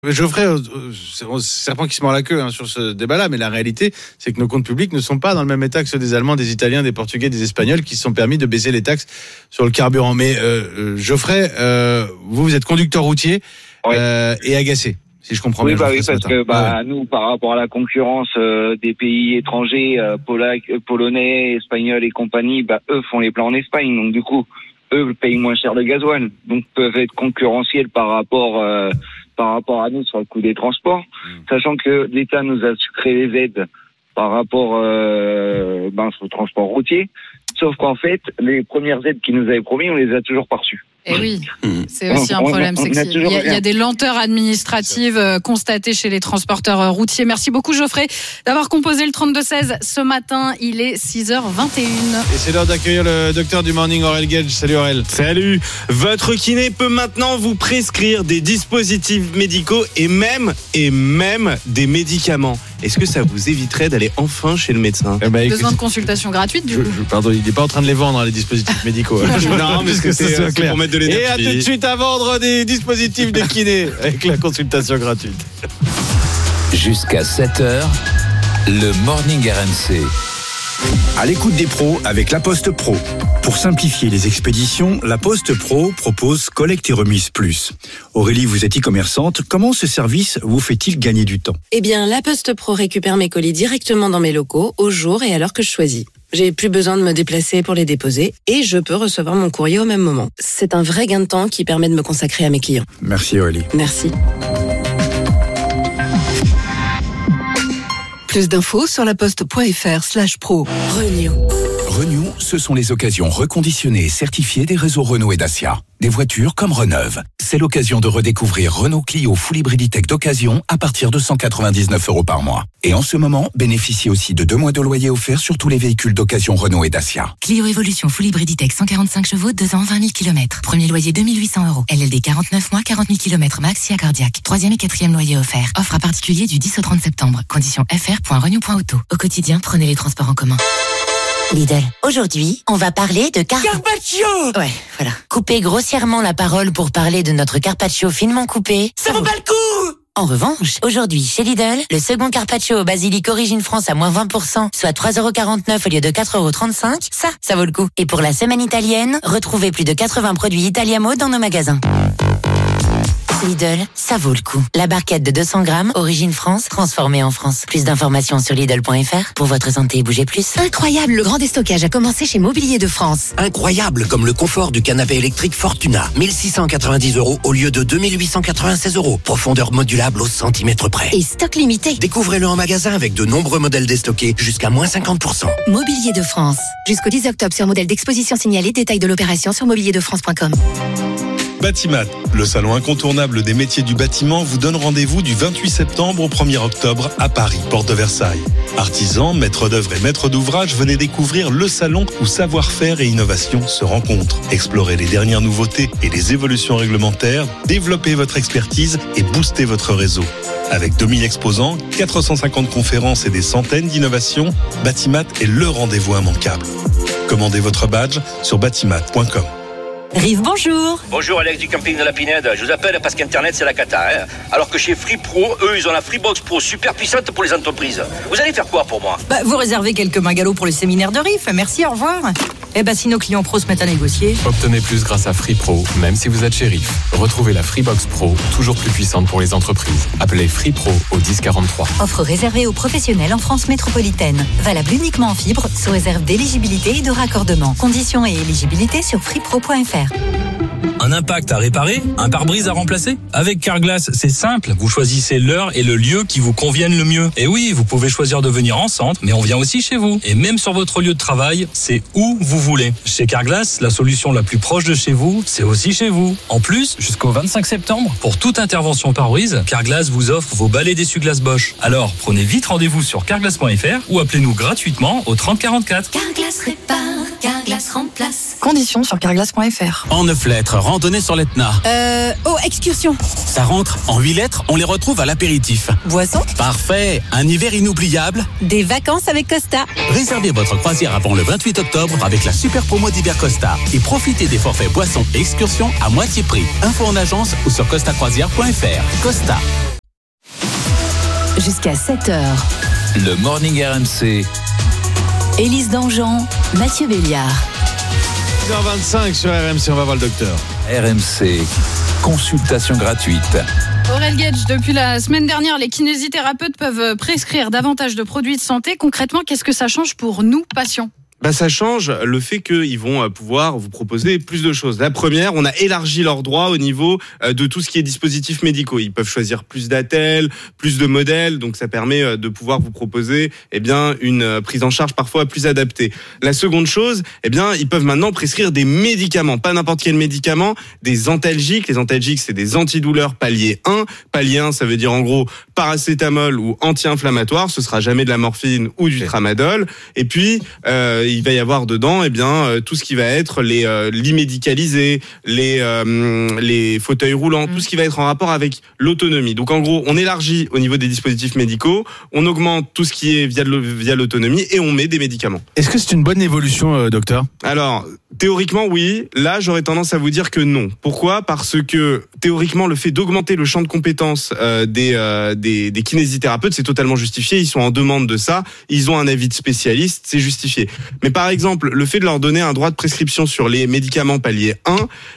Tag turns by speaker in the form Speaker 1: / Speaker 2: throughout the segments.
Speaker 1: Geoffrey, c'est le serpent qui se mord la queue sur ce débat-là, mais la réalité, c'est que nos comptes publics ne sont pas dans le même état que ceux des Allemands, des Italiens, des Portugais, des Espagnols, qui se sont permis de baisser les taxes sur le carburant. Mais Geoffrey, vous êtes conducteur routier et agacé, si je comprends bien.
Speaker 2: Oui, parce que nous, par rapport à la concurrence des pays étrangers, polonais, espagnols et compagnie, eux font les plans en Espagne, donc du coup, eux payent moins cher le gasoil, donc peuvent être concurrentiels par rapport à nous sur le coût des transports, sachant que l'État nous a sucré les aides par rapport au transport routier, sauf qu'en fait, les premières aides qu'ils nous avaient promis, on les a toujours pas reçues.
Speaker 3: Et oui, c'est aussi un problème. Il y a des lenteurs administratives constatées chez les transporteurs routiers. Merci beaucoup Geoffrey d'avoir composé le 32-16 ce matin. Il est 6h21.
Speaker 1: Et c'est l'heure d'accueillir le docteur du Morning, Aurel Gage. Salut Aurel.
Speaker 4: Salut. Votre kiné peut maintenant vous prescrire des dispositifs médicaux et même des médicaments. Est-ce que ça vous éviterait d'aller enfin chez le médecin ?
Speaker 3: Besoin de consultation gratuite du coup.
Speaker 1: Pardon, il n'est pas en train de les vendre, les dispositifs médicaux.
Speaker 4: Non, parce que c'est pour mettre de l'énergie.
Speaker 1: Et à tout de suite à vendre des dispositifs de kiné avec la consultation gratuite.
Speaker 5: Jusqu'à 7h, le Morning RMC.
Speaker 6: À l'écoute des pros avec La Poste Pro. Pour simplifier les expéditions, La Poste Pro propose collecte et remise plus. Aurélie, vous êtes e-commerçante. Comment ce service vous fait-il gagner du temps ?
Speaker 7: Eh bien, La Poste Pro récupère mes colis directement dans mes locaux, au jour et à l'heure que je choisis. J'ai plus besoin de me déplacer pour les déposer et je peux recevoir mon courrier au même moment. C'est un vrai gain de temps qui permet de me consacrer à mes clients.
Speaker 6: Merci Aurélie.
Speaker 7: Merci.
Speaker 8: Plus d'infos sur laposte.fr/pro.
Speaker 5: Renew, ce sont les occasions reconditionnées et certifiées des réseaux Renault et Dacia. Des voitures comme Reneuve. C'est l'occasion de redécouvrir Renault Clio Full Hybrid E-Tech d'occasion à partir de 199 € par mois. Et en ce moment, bénéficiez aussi de 2 mois de loyer offert sur tous les véhicules d'occasion Renault et Dacia.
Speaker 9: Clio Evolution Full Hybrid E-Tech 145 chevaux, 2 ans, 20 000 km. Premier loyer 2 800 €. LLD 49 mois, 40 000 km max, SIA cardiaque. 3e et 4e loyer offert. Offre à particulier du 10 au 30 septembre. Conditions fr.renew.auto. Au quotidien, prenez les transports en commun.
Speaker 10: Lidl. Aujourd'hui, on va parler de
Speaker 8: Carpaccio.
Speaker 10: Ouais, voilà. Couper grossièrement la parole pour parler de notre Carpaccio finement coupé.
Speaker 8: Ça vaut pas le coup.
Speaker 10: En revanche, aujourd'hui, chez Lidl, le second Carpaccio au basilic Origine France à moins 20%, soit 3,49 € au lieu de 4,35 €, ça vaut le coup. Et pour la semaine italienne, retrouvez plus de 80 produits Italiamo dans nos magasins. Lidl, ça vaut le coup. La barquette de 200 grammes, Origine France, transformée en France. Plus d'informations sur Lidl.fr. Pour votre santé, bougez plus.
Speaker 9: Incroyable, le grand déstockage a commencé chez Mobilier de France.
Speaker 11: Incroyable, comme le confort du canapé électrique Fortuna. 1690 € au lieu de 2896 €. Profondeur modulable au centimètre près.
Speaker 9: Et stock limité.
Speaker 11: Découvrez-le en magasin avec de nombreux modèles déstockés jusqu'à moins 50%.
Speaker 9: Mobilier de France. Jusqu'au 10 octobre sur modèle d'exposition signalé. Détail de l'opération sur mobilierdefrance.com.
Speaker 12: Batimat, le salon incontournable des métiers du bâtiment, vous donne rendez-vous du 28 septembre au 1er octobre à Paris, porte de Versailles. Artisans, maîtres d'œuvre et maîtres d'ouvrage, venez découvrir le salon où savoir-faire et innovation se rencontrent. Explorez les dernières nouveautés et les évolutions réglementaires, développez votre expertise et boostez votre réseau. Avec 2000 exposants, 450 conférences et des centaines d'innovations, Batimat est le rendez-vous immanquable. Commandez votre badge sur batimat.com.
Speaker 9: Rive, bonjour.
Speaker 13: Bonjour Alex du camping de la Pinède. Je vous appelle parce qu'Internet c'est la cata. Alors que chez Free Pro, eux ils ont la Freebox Pro super puissante pour les entreprises. Vous allez faire quoi pour moi ?
Speaker 9: Vous réservez quelques bungalows pour le séminaire de Rive. Merci, au revoir. Si nos clients pros se mettent à négocier.
Speaker 14: Obtenez plus grâce à Free Pro, même si vous êtes chez Rive. Retrouvez la Freebox Pro, toujours plus puissante pour les entreprises. Appelez Free Pro au 1043.
Speaker 9: Offre réservée aux professionnels en France métropolitaine. Valable uniquement en fibre, sous réserve d'éligibilité et de raccordement. Conditions et éligibilité sur freepro.fr.
Speaker 15: Un impact à réparer ? Un pare-brise à remplacer ? Avec Carglass, c'est simple. Vous choisissez l'heure et le lieu qui vous conviennent le mieux. Et oui, vous pouvez choisir de venir en centre, mais on vient aussi chez vous. Et même sur votre lieu de travail, c'est où vous voulez. Chez Carglass, la solution la plus proche de chez vous, c'est aussi chez vous. En plus, jusqu'au 25 septembre, pour toute intervention pare-brise, Carglass vous offre vos balais d'essuie-glace Bosch. Alors, prenez vite rendez-vous sur carglass.fr ou appelez-nous gratuitement au 30 44.
Speaker 9: Carglass répare, Carglass remplace.
Speaker 8: Conditions sur carglass.fr.
Speaker 16: En 9 lettres, randonnée sur l'Etna.
Speaker 8: Excursion.
Speaker 16: Ça rentre. En 8 lettres, on les retrouve à l'apéritif.
Speaker 8: Boisson.
Speaker 16: Parfait. Un hiver inoubliable.
Speaker 9: Des vacances avec Costa.
Speaker 16: Réservez votre croisière avant le 28 octobre avec la super promo d'hiver Costa. Et profitez des forfaits boissons et excursions à moitié prix. Info en agence ou sur costacroisière.fr. Costa.
Speaker 17: jusqu'à 7h.
Speaker 16: Le Morning RMC.
Speaker 17: Élise Dangean, Mathieu Béliard.
Speaker 1: 6h25 sur RMC, on va voir le docteur.
Speaker 16: RMC, consultation gratuite.
Speaker 3: Aurel Gage, depuis la semaine dernière, les kinésithérapeutes peuvent prescrire davantage de produits de santé. Concrètement, qu'est-ce que ça change pour nous, patients ?
Speaker 4: Ça change le fait qu'ils vont pouvoir vous proposer plus de choses. La première, on a élargi leurs droits au niveau de tout ce qui est dispositifs médicaux. Ils peuvent choisir plus d'attelles, plus de modèles, donc ça permet de pouvoir vous proposer une prise en charge parfois plus adaptée. La seconde chose, ils peuvent maintenant prescrire des médicaments, pas n'importe quel médicament, des antalgiques. Les antalgiques, c'est des antidouleurs palier 1. Palier 1, ça veut dire en gros paracétamol ou anti-inflammatoire. Ce sera jamais de la morphine ou du tramadol. Et puis il va y avoir dedans tout ce qui va être les lits médicalisés, les fauteuils roulants, tout ce qui va être en rapport avec l'autonomie. Donc en gros, on élargit au niveau des dispositifs médicaux, on augmente tout ce qui est via l'autonomie et on met des médicaments.
Speaker 1: Est-ce que c'est une bonne évolution, docteur ?
Speaker 4: Alors, théoriquement, oui. Là, j'aurais tendance à vous dire que non. Pourquoi ? Parce que théoriquement, le fait d'augmenter le champ de compétences des kinésithérapeutes, c'est totalement justifié. Ils sont en demande de ça. Ils ont un avis de spécialiste, c'est justifié. Mais par exemple, le fait de leur donner un droit de prescription sur les médicaments palier 1,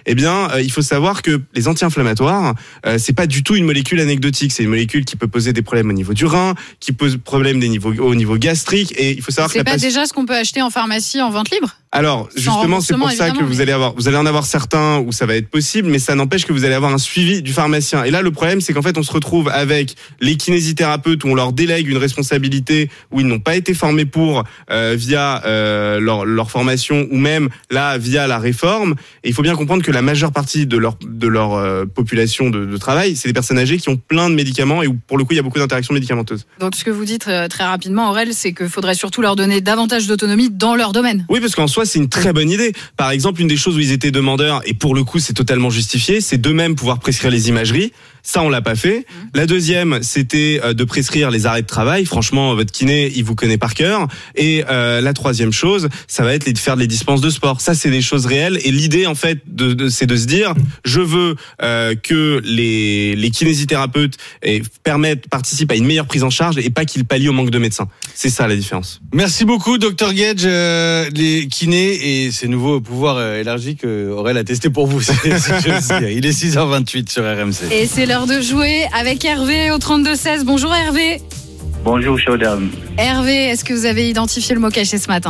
Speaker 4: il faut savoir que les anti-inflammatoires, c'est pas du tout une molécule anecdotique. C'est une molécule qui peut poser des problèmes au niveau du rein, qui pose problème au niveau gastrique. Et il faut savoir
Speaker 3: c'est pas déjà ce qu'on peut acheter en pharmacie en vente libre ?
Speaker 4: Alors, justement, c'est pour ça que vous allez en avoir certains où ça va être possible, mais ça n'empêche que vous allez avoir un suivi du pharmacien. Et là, le problème, c'est qu'en fait, on se retrouve avec les kinésithérapeutes où on leur délègue une responsabilité où ils n'ont pas été formés pour via leur formation ou même là via la réforme. Et il faut bien comprendre que la majeure partie de leur population de travail, c'est des personnes âgées qui ont plein de médicaments et où pour le coup, il y a beaucoup d'interactions médicamenteuses.
Speaker 3: Donc, ce que vous dites très rapidement, Aurel, c'est qu'il faudrait surtout leur donner davantage d'autonomie dans leur domaine.
Speaker 4: Oui, parce qu'en soi, c'est une très bonne idée. Par exemple, une des choses où ils étaient demandeurs, et pour le coup, c'est totalement justifié, c'est d'eux-mêmes pouvoir prescrire les imageries. Ça, on l'a pas fait. La deuxième, c'était de prescrire les arrêts de travail. Franchement, votre kiné, il vous connaît par cœur. Et la troisième chose, ça va être de faire les dispenses de sport. Ça, c'est des choses réelles. Et l'idée, en fait, c'est de se dire, je veux que les kinésithérapeutes participent à une meilleure prise en charge et pas qu'ils pallient au manque de médecins. C'est ça la différence.
Speaker 1: Merci beaucoup, Dr Gage. Les kinés et ces nouveaux pouvoirs élargis que Aurel a testé pour vous. Il est 6h28 sur RMC.
Speaker 3: Et c'est l'heure de jouer avec Hervé au 32-16. Bonjour Hervé.
Speaker 18: Bonjour chère dame.
Speaker 3: Hervé, est-ce que vous avez identifié le mot caché ce matin ?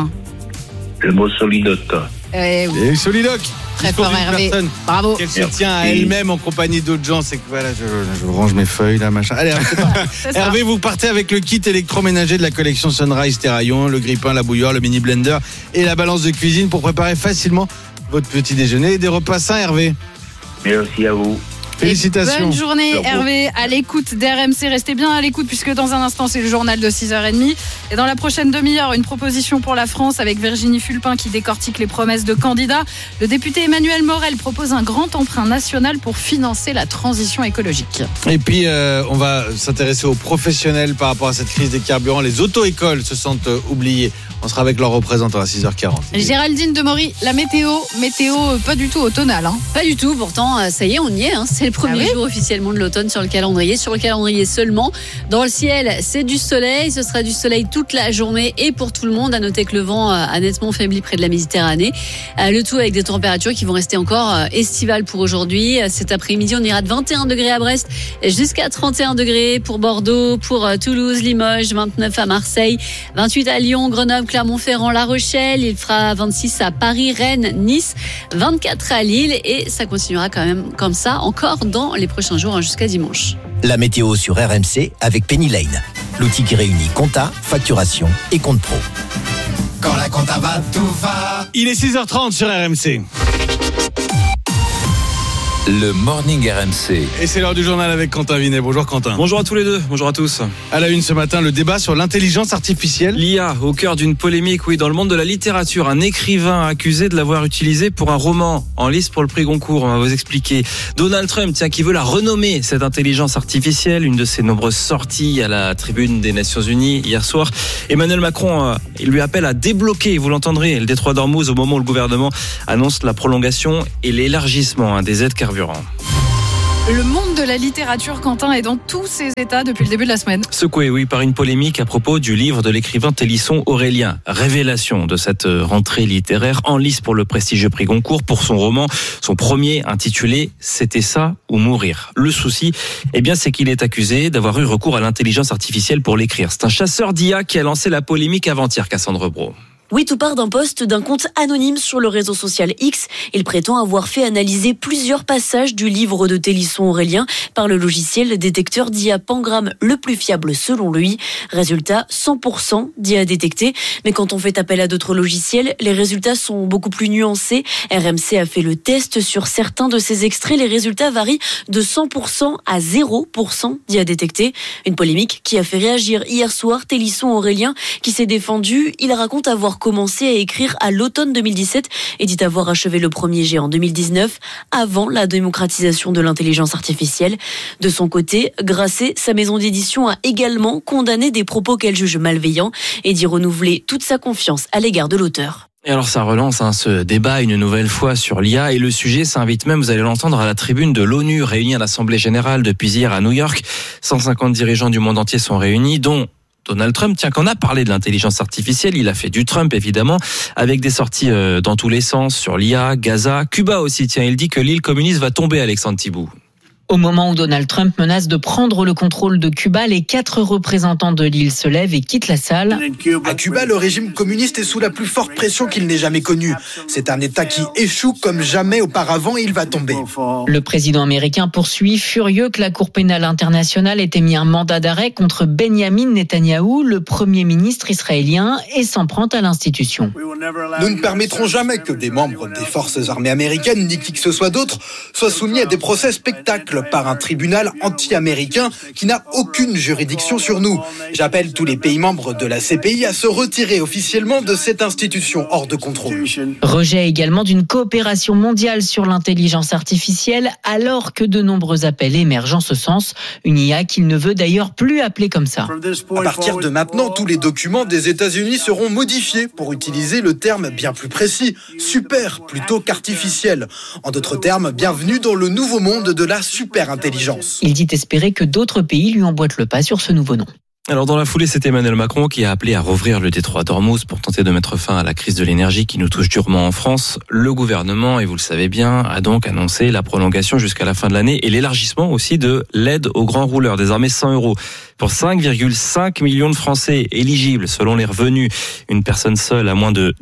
Speaker 18: Le mot solidoc.
Speaker 1: Et solidoc.
Speaker 3: Très fort Hervé. Bravo.
Speaker 1: Qu'elle se tient à elle-même en compagnie d'autres gens. C'est que voilà, je range mes feuilles là, machin. Allez, Hervé, vous partez avec le kit électroménager de la collection Sunrise Terraillon, le grille-pain, la bouilloire, le mini blender et la balance de cuisine pour préparer facilement votre petit déjeuner et des repas sains, Hervé.
Speaker 18: Merci à vous.
Speaker 1: Félicitations.
Speaker 3: Bonne journée Hervé, à l'écoute d'RMC. Restez bien à l'écoute puisque dans un instant c'est le journal de 6h30. Et dans la prochaine demi-heure, une proposition pour la France avec Virginie Fulpin qui décortique les promesses de candidats. Le député Emmanuel Morel propose un grand emprunt national pour financer la transition écologique.
Speaker 1: Et puis on va s'intéresser aux professionnels par rapport à cette crise des carburants. Les auto-écoles se sentent oubliées. On sera avec leurs représentants à 6h40.
Speaker 3: Géraldine Demory, la météo pas du tout automnale.
Speaker 19: Pas du tout, pourtant ça y est, on y est. C'est le premier jour officiellement de l'automne sur le calendrier. Sur le calendrier seulement. Dans le ciel, c'est du soleil. Ce sera du soleil toute la journée et pour tout le monde. À noter que le vent a nettement faibli près de la Méditerranée. Le tout avec des températures qui vont rester encore estivales pour aujourd'hui. Cet après-midi, on ira de 21 degrés à Brest jusqu'à 31 degrés pour Bordeaux, pour Toulouse, Limoges, 29 à Marseille, 28 à Lyon, Grenoble, Clermont-Ferrand, La Rochelle. Il fera 26 à Paris, Rennes, Nice, 24 à Lille et ça continuera quand même comme ça encore dans les prochains jours jusqu'à dimanche.
Speaker 11: La météo sur RMC avec Penny Lane, l'outil qui réunit compta, facturation et compte pro.
Speaker 5: Quand la compta va, tout va.
Speaker 1: Il est 6h30 sur RMC.
Speaker 16: Le Morning RMC.
Speaker 1: Et c'est l'heure du journal avec Quentin Vinet. Bonjour Quentin.
Speaker 20: Bonjour à tous les deux, bonjour à tous.
Speaker 1: À la une ce matin, le débat sur l'intelligence artificielle.
Speaker 20: L'IA au cœur d'une polémique, oui, dans le monde de la littérature. Un écrivain accusé de l'avoir utilisé pour un roman en lice pour le prix Goncourt, on va vous expliquer. Donald Trump, qui veut la renommer, cette intelligence artificielle, une de ses nombreuses sorties à la tribune des Nations Unies hier soir. Emmanuel Macron, il lui appelle à débloquer, vous l'entendrez, le détroit d'Ormuz au moment où le gouvernement annonce la prolongation et l'élargissement des aides carburant.
Speaker 3: Le monde de la littérature, Quentin, est dans tous ses états depuis le début de la semaine.
Speaker 20: Secoué, oui, par une polémique à propos du livre de l'écrivain Télisson Aurélien. Révélation de cette rentrée littéraire en lice pour le prestigieux prix Goncourt pour son roman, son premier intitulé « C'était ça ou mourir ». Le souci, c'est qu'il est accusé d'avoir eu recours à l'intelligence artificielle pour l'écrire. C'est un chasseur d'IA qui a lancé la polémique avant-hier, Cassandre Brault.
Speaker 21: Oui, tout part d'un post d'un compte anonyme sur le réseau social X. Il prétend avoir fait analyser plusieurs passages du livre de Télisson Aurélien par le logiciel détecteur d'IA Pangram le plus fiable selon lui. Résultat, 100% d'IA détecté. Mais quand on fait appel à d'autres logiciels, les résultats sont beaucoup plus nuancés. RMC a fait le test sur certains de ces extraits. Les résultats varient de 100% à 0% d'IA détecté. Une polémique qui a fait réagir hier soir Télisson Aurélien qui s'est défendu. Il raconte avoir commencé à écrire à l'automne 2017 et dit avoir achevé le premier jet en 2019, avant la démocratisation de l'intelligence artificielle. De son côté, Grasset, sa maison d'édition, a également condamné des propos qu'elle juge malveillants et dit renouveler toute sa confiance à l'égard de l'auteur.
Speaker 20: Et alors ça relance ce débat une nouvelle fois sur l'IA et le sujet s'invite même, vous allez l'entendre, à la tribune de l'ONU réunie à l'Assemblée Générale depuis hier à New York. 150 dirigeants du monde entier sont réunis, dont Donald Trump, qu'on a parlé de l'intelligence artificielle, il a fait du Trump évidemment, avec des sorties dans tous les sens sur l'IA, Gaza, Cuba aussi, il dit que l'île communiste va tomber, Alexandre Thibault.
Speaker 22: Au moment où Donald Trump menace de prendre le contrôle de Cuba, les 4 représentants de l'île se lèvent et quittent la salle.
Speaker 23: À Cuba, le régime communiste est sous la plus forte pression qu'il n'ait jamais connue. C'est un État qui échoue comme jamais auparavant et il va tomber.
Speaker 22: Le président américain poursuit, furieux que la Cour pénale internationale ait émis un mandat d'arrêt contre Benyamin Netanyahou, le premier ministre israélien, et s'en prend à l'institution.
Speaker 23: Nous ne permettrons jamais que des membres des forces armées américaines, ni qui que ce soit d'autre, soient soumis à des procès spectacles par un tribunal anti-américain qui n'a aucune juridiction sur nous. J'appelle tous les pays membres de la CPI à se retirer officiellement de cette institution hors de contrôle.
Speaker 22: Rejet également d'une coopération mondiale sur l'intelligence artificielle, alors que de nombreux appels émergent en ce sens. Une IA qu'il ne veut d'ailleurs plus appeler comme ça.
Speaker 23: À partir de maintenant, tous les documents des États-Unis seront modifiés pour utiliser le terme bien plus précis, super plutôt qu'artificiel. En d'autres termes, bienvenue dans le nouveau monde de la super-intelligence.
Speaker 22: Il dit espérer que d'autres pays lui emboîtent le pas sur ce nouveau nom.
Speaker 20: Alors dans la foulée, c'est Emmanuel Macron qui a appelé à rouvrir le détroit d'Ormuz pour tenter de mettre fin à la crise de l'énergie qui nous touche durement en France. Le gouvernement, et vous le savez bien, a donc annoncé la prolongation jusqu'à la fin de l'année et l'élargissement aussi de l'aide aux grands rouleurs, désormais 100 € pour 5,5 millions de Français éligibles selon les revenus. Une personne seule à moins de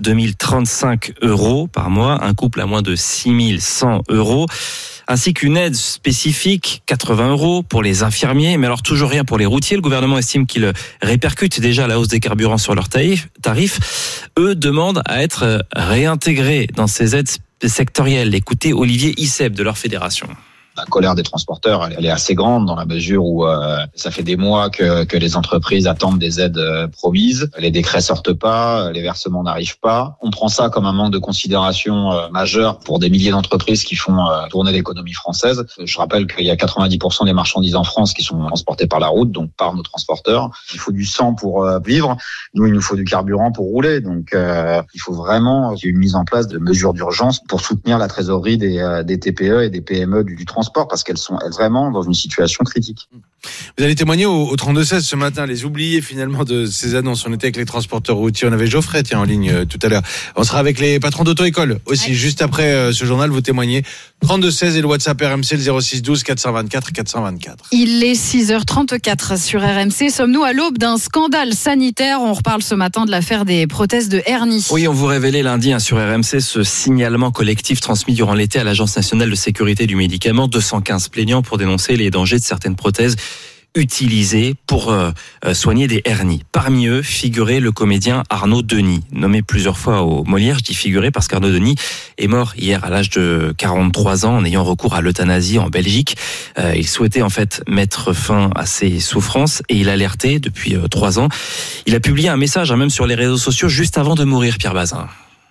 Speaker 20: 2035 € par mois, un couple à moins de 6100 €. Ainsi qu'une aide spécifique, 80 € pour les infirmiers, mais alors toujours rien pour les routiers. Le gouvernement estime qu'il répercute déjà la hausse des carburants sur leurs tarifs. Eux demandent à être réintégrés dans ces aides sectorielles. Écoutez Olivier Isseb de leur fédération.
Speaker 24: La colère des transporteurs, elle est assez grande dans la mesure où ça fait des mois que les entreprises attendent des aides promises. Les décrets sortent pas, les versements n'arrivent pas. On prend ça comme un manque de considération majeur pour des milliers d'entreprises qui font tourner l'économie française. Je rappelle qu'il y a 90% des marchandises en France qui sont transportées par la route, donc par nos transporteurs. Il faut du sang pour vivre. Nous, il nous faut du carburant pour rouler. Donc, il faut vraiment qu'il y ait une mise en place de mesures d'urgence pour soutenir la trésorerie des TPE et des PME du transport, parce qu'elles sont vraiment dans une situation critique.
Speaker 1: Vous allez témoigner au 32-16 ce matin, les oubliés finalement de ces annonces. On était avec les transporteurs routiers, on avait Geoffrey en ligne tout à l'heure. On sera avec les patrons d'auto-école aussi, juste après ce journal, vous témoignez. 32-16 et le WhatsApp RMC, le 06 12 424 424.
Speaker 3: Il est 6h34 sur RMC. Sommes-nous à l'aube d'un scandale sanitaire? On reparle ce matin de l'affaire des prothèses de hernie.
Speaker 20: Oui, on vous révélait lundi sur RMC ce signalement collectif transmis durant l'été à l'Agence nationale de sécurité du médicament. 215 plaignants pour dénoncer les dangers de certaines prothèses utilisés pour soigner des hernies. Parmi eux figurait le comédien Arnaud Denis, nommé plusieurs fois au Molière. Je dis figuré parce qu'Arnaud Denis est mort hier à l'âge de 43 ans en ayant recours à l'euthanasie en Belgique. Il souhaitait en fait mettre fin à ses souffrances et il alertait depuis 3 ans. Il a publié un message même sur les réseaux sociaux juste avant de mourir, Pierre Bazin.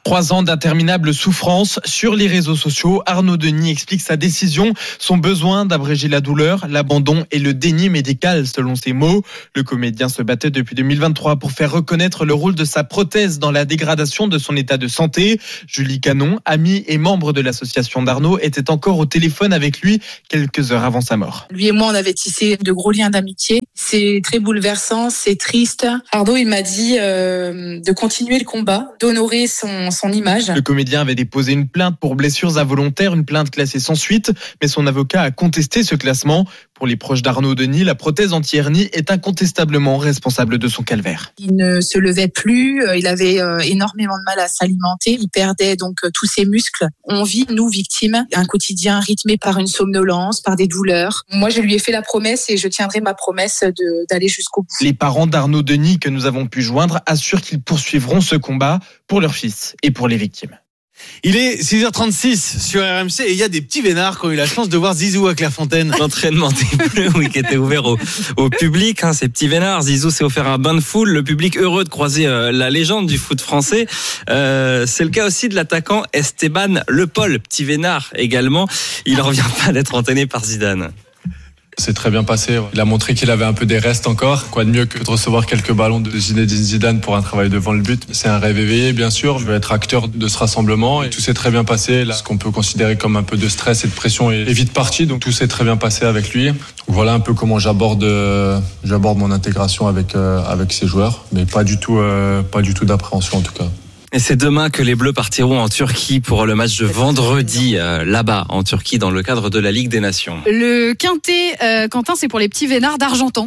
Speaker 2: 3 ans d'interminables souffrances sur les réseaux sociaux. Arnaud Denis explique sa décision, son besoin d'abréger la douleur, l'abandon et le déni médical, selon ses mots. Le comédien se battait depuis 2023 pour faire reconnaître le rôle de sa prothèse dans la dégradation de son état de santé. Julie Canon, amie et membre de l'association d'Arnaud, était encore au téléphone avec lui quelques heures avant sa mort.
Speaker 6: Lui et moi, on avait tissé de gros liens d'amitié. C'est très bouleversant, c'est triste. Arnaud, il m'a dit de continuer le combat, d'honorer son image.
Speaker 2: Le comédien avait déposé une plainte pour blessures involontaires, une plainte classée sans suite, mais son avocat a contesté ce classement. Pour les proches d'Arnaud Denis, la prothèse anti-hernie est incontestablement responsable de son calvaire.
Speaker 6: Il ne se levait plus, il avait énormément de mal à s'alimenter, il perdait donc tous ses muscles. On vit, nous, victimes, un quotidien rythmé par une somnolence, par des douleurs. Moi, je lui ai fait la promesse et je tiendrai ma promesse d'aller jusqu'au bout.
Speaker 2: Les parents d'Arnaud Denis que nous avons pu joindre assurent qu'ils poursuivront ce combat pour leur fils et pour les victimes.
Speaker 1: Il est 6h36 sur RMC et il y a des petits vénards qui ont eu la chance de voir Zizou à Clairefontaine.
Speaker 20: L'entraînement des Bleus, oui, qui était ouvert au public, ces petits vénards. Zizou s'est offert un bain de foule, le public heureux de croiser la légende du foot français. C'est le cas aussi de l'attaquant Esteban Le Paul, petit vénard également. Il ne revient pas d'être entraîné par Zidane.
Speaker 7: C'est très bien passé. Il a montré qu'il avait un peu des restes encore. Quoi de mieux que de recevoir quelques ballons de Zinedine Zidane pour un travail devant le but. C'est un rêve éveillé, bien sûr. Je vais être acteur de ce rassemblement et tout s'est très bien passé. Là, ce qu'on peut considérer comme un peu de stress et de pression est vite parti. Donc tout s'est très bien passé avec lui. Voilà un peu comment j'aborde mon intégration avec ces joueurs, mais pas du tout d'appréhension en tout cas.
Speaker 20: Et c'est demain que les Bleus partiront en Turquie pour le match de vendredi, là-bas, en Turquie, dans le cadre de la Ligue des Nations.
Speaker 3: Le quintet, Quentin, c'est pour les petits vénards d'Argentan.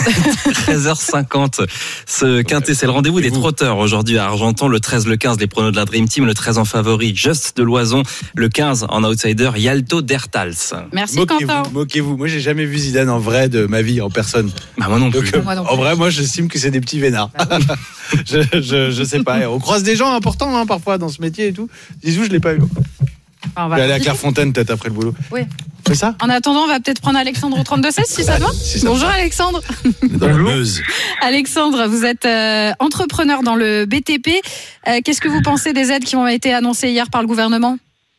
Speaker 20: 13h50. Ce quintet, c'est le rendez-vous des trotteurs aujourd'hui à Argentan. Le 13, le 15, les pronos de la Dream Team. Le 13 en favori, Just de Loison. Le 15 en outsider, Yalto Dertals.
Speaker 3: Merci Quentin.
Speaker 1: Moquez-vous. Moi, j'ai jamais vu Zidane en vrai de ma vie, en personne.
Speaker 20: Bah, moi non plus.
Speaker 1: Donc, en vrai, moi, j'estime que c'est des petits vénards. Bah, oui. je sais pas. On croise des gens importants parfois dans ce métier et tout. Zizou, je l'ai pas eu.
Speaker 3: On
Speaker 1: va aller à Clairefontaine peut-être après le boulot.
Speaker 3: Oui.
Speaker 1: C'est ça.
Speaker 3: En attendant, on va peut-être prendre Alexandre au 32-16 si ça te va. Bonjour Alexandre.
Speaker 1: Dans la Meuse.
Speaker 3: Alexandre, vous êtes entrepreneur dans le BTP. Qu'est-ce que vous pensez des aides qui ont été annoncées hier par le gouvernement ?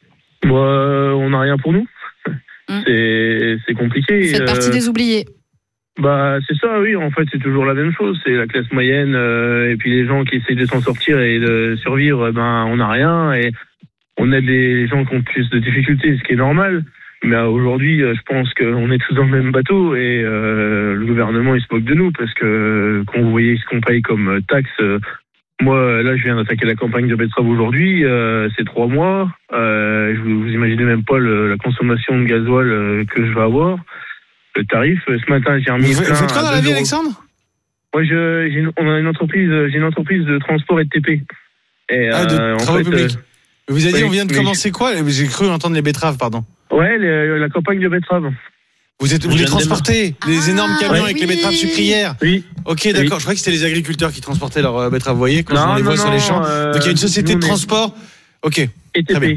Speaker 10: On n'a rien pour nous. C'est compliqué.
Speaker 3: Vous faites partie des oubliés.
Speaker 10: Bah c'est ça, oui. En fait, c'est toujours la même chose. C'est la classe moyenne et puis les gens qui essayent de s'en sortir et de survivre. On n'a rien et on aide les gens qui ont plus de difficultés, ce qui est normal. Mais aujourd'hui, je pense qu'on est tous dans le même bateau et le gouvernement il se moque de nous parce que quand vous voyez ce qu'on paye comme taxe. Moi, là, je viens d'attaquer la campagne de betterave aujourd'hui. C'est 3 mois. Vous imaginez même pas la consommation de gasoil que je vais avoir. Le tarif, ce matin, j'ai remis.
Speaker 1: Vous faites quoi dans la vie, Alexandre ?
Speaker 10: Moi, j'ai une entreprise de transport et de TP. Et,
Speaker 1: de travaux publics. Vous avez dit, on vient de commencer quoi ? J'ai cru entendre les betteraves, pardon.
Speaker 10: Ouais, la campagne de betterave.
Speaker 1: Vous les transportez, les énormes camions avec les betteraves sucrières.
Speaker 10: Oui.
Speaker 1: Ok, d'accord. Je croyais que c'était les agriculteurs qui transportaient leurs betteraves, vous voyez, quand on les voit sur les champs. Donc il y a une société de transport. Ok.
Speaker 10: Et TP.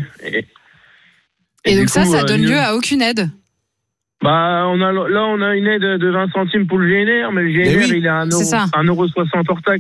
Speaker 3: Et donc ça donne lieu à aucune aide.
Speaker 10: Bah, on a une aide de 20 centimes pour le GNR, mais le GNR, il est à 1,60€ hors taxe.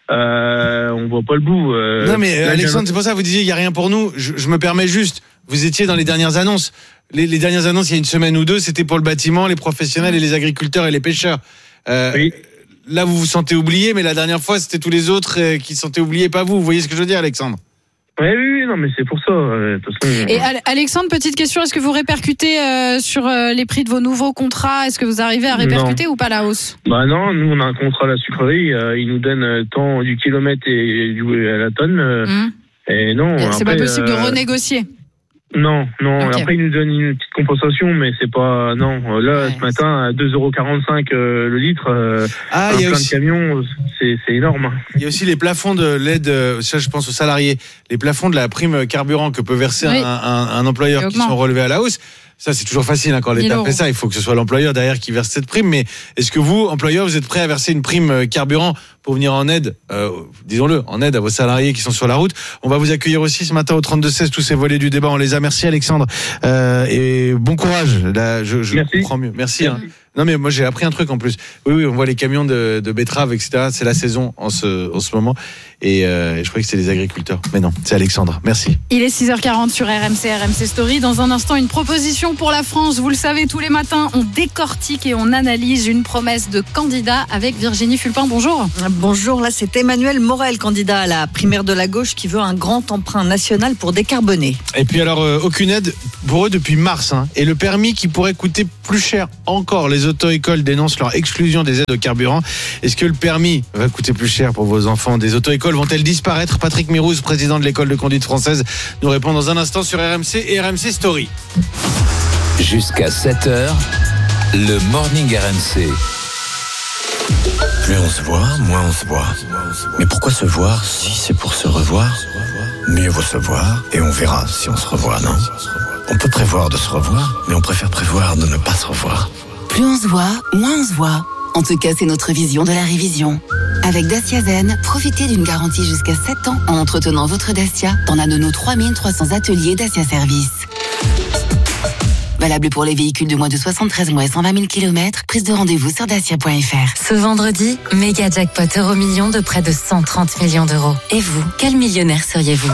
Speaker 10: On voit pas le bout.
Speaker 1: Non, mais Alexandre, c'est pour ça que vous disiez, il n'y a rien pour nous. Je me permets juste, vous étiez dans les dernières annonces. Les dernières annonces, il y a une semaine ou deux, c'était pour le bâtiment, les professionnels et les agriculteurs et les pêcheurs.
Speaker 10: Oui.
Speaker 1: Là, vous vous sentez oublié, mais la dernière fois, c'était tous les autres qui se sentaient oubliés, pas vous. Vous voyez ce que je veux dire, Alexandre ?
Speaker 10: Oui, non, mais c'est pour ça. De toute façon,
Speaker 3: et Alexandre, petite question, est-ce que vous répercutez sur les prix de vos nouveaux contrats ? Est-ce que vous arrivez à répercuter ou pas la hausse ?
Speaker 10: Bah non, nous on a un contrat à la sucrerie, ils nous donnent tant du kilomètre et à la tonne. Et non.
Speaker 3: C'est pas possible de renégocier.
Speaker 10: Non.
Speaker 3: Okay.
Speaker 10: Après ils nous donnent une petite compensation, mais c'est pas Là ce matin à 2,45€ le litre.
Speaker 1: Il y a
Speaker 10: plein
Speaker 1: aussi...
Speaker 10: de camions, c'est énorme.
Speaker 1: Il y a aussi les plafonds de l'aide. Ça, je pense aux salariés. Les plafonds de la prime carburant que peut verser un employeur qui sont relevés à la hausse. Ça, c'est toujours facile quand l'État fait ça. Il faut que ce soit l'employeur derrière qui verse cette prime. Mais est-ce que vous, employeur, vous êtes prêt à verser une prime carburant pour venir en aide, disons-le, en aide à vos salariés qui sont sur la route ? On va vous accueillir aussi ce matin au 32-16. Tous ces volets du débat, on les a. Merci Alexandre et bon courage. Là, je comprends mieux. Merci. Non mais moi j'ai appris un truc en plus. Oui, on voit les camions de betteraves, etc. C'est la saison en ce moment. Et je croyais que c'était les agriculteurs. Mais non, c'est Alexandre. Merci.
Speaker 3: Il est 6h40 sur RMC Story. Dans un instant, une proposition pour la France. Vous le savez, tous les matins, on décortique et on analyse une promesse de candidat avec Virginie Fulpin. Bonjour.
Speaker 12: Bonjour, là c'est Emmanuel Morel, candidat à la primaire de la gauche, qui veut un grand emprunt national pour décarboner.
Speaker 1: Et puis alors, aucune aide pour eux depuis mars. Et le permis qui pourrait coûter plus cher encore. Les auto-écoles dénoncent leur exclusion des aides au carburant. Est-ce que le permis va coûter plus cher pour vos enfants? Des auto-écoles vont-elles disparaître? Patrick Mirouz, président de l'école de conduite française, nous répond dans un instant sur RMC et RMC Story.
Speaker 5: Jusqu'à 7h, le Morning RMC.
Speaker 13: Plus on se voit, moins on se voit. Mais pourquoi se voir si c'est pour se revoir? Mieux vaut se voir et on verra si on se revoit, non? On peut prévoir de se revoir, mais on préfère prévoir de ne pas se revoir.
Speaker 9: Plus on se voit, moins on se voit. En tout cas, c'est notre vision de la révision. Avec Dacia Zen, profitez d'une garantie jusqu'à 7 ans en entretenant votre Dacia dans l'un de nos 3300 ateliers Dacia Service. Valable pour les véhicules de moins de 73 mois et 120 000 km. Prise de rendez-vous sur dacia.fr. Ce vendredi, méga jackpot Euromillions de près de 130 millions d'euros. Et vous, quel millionnaire seriez-vous?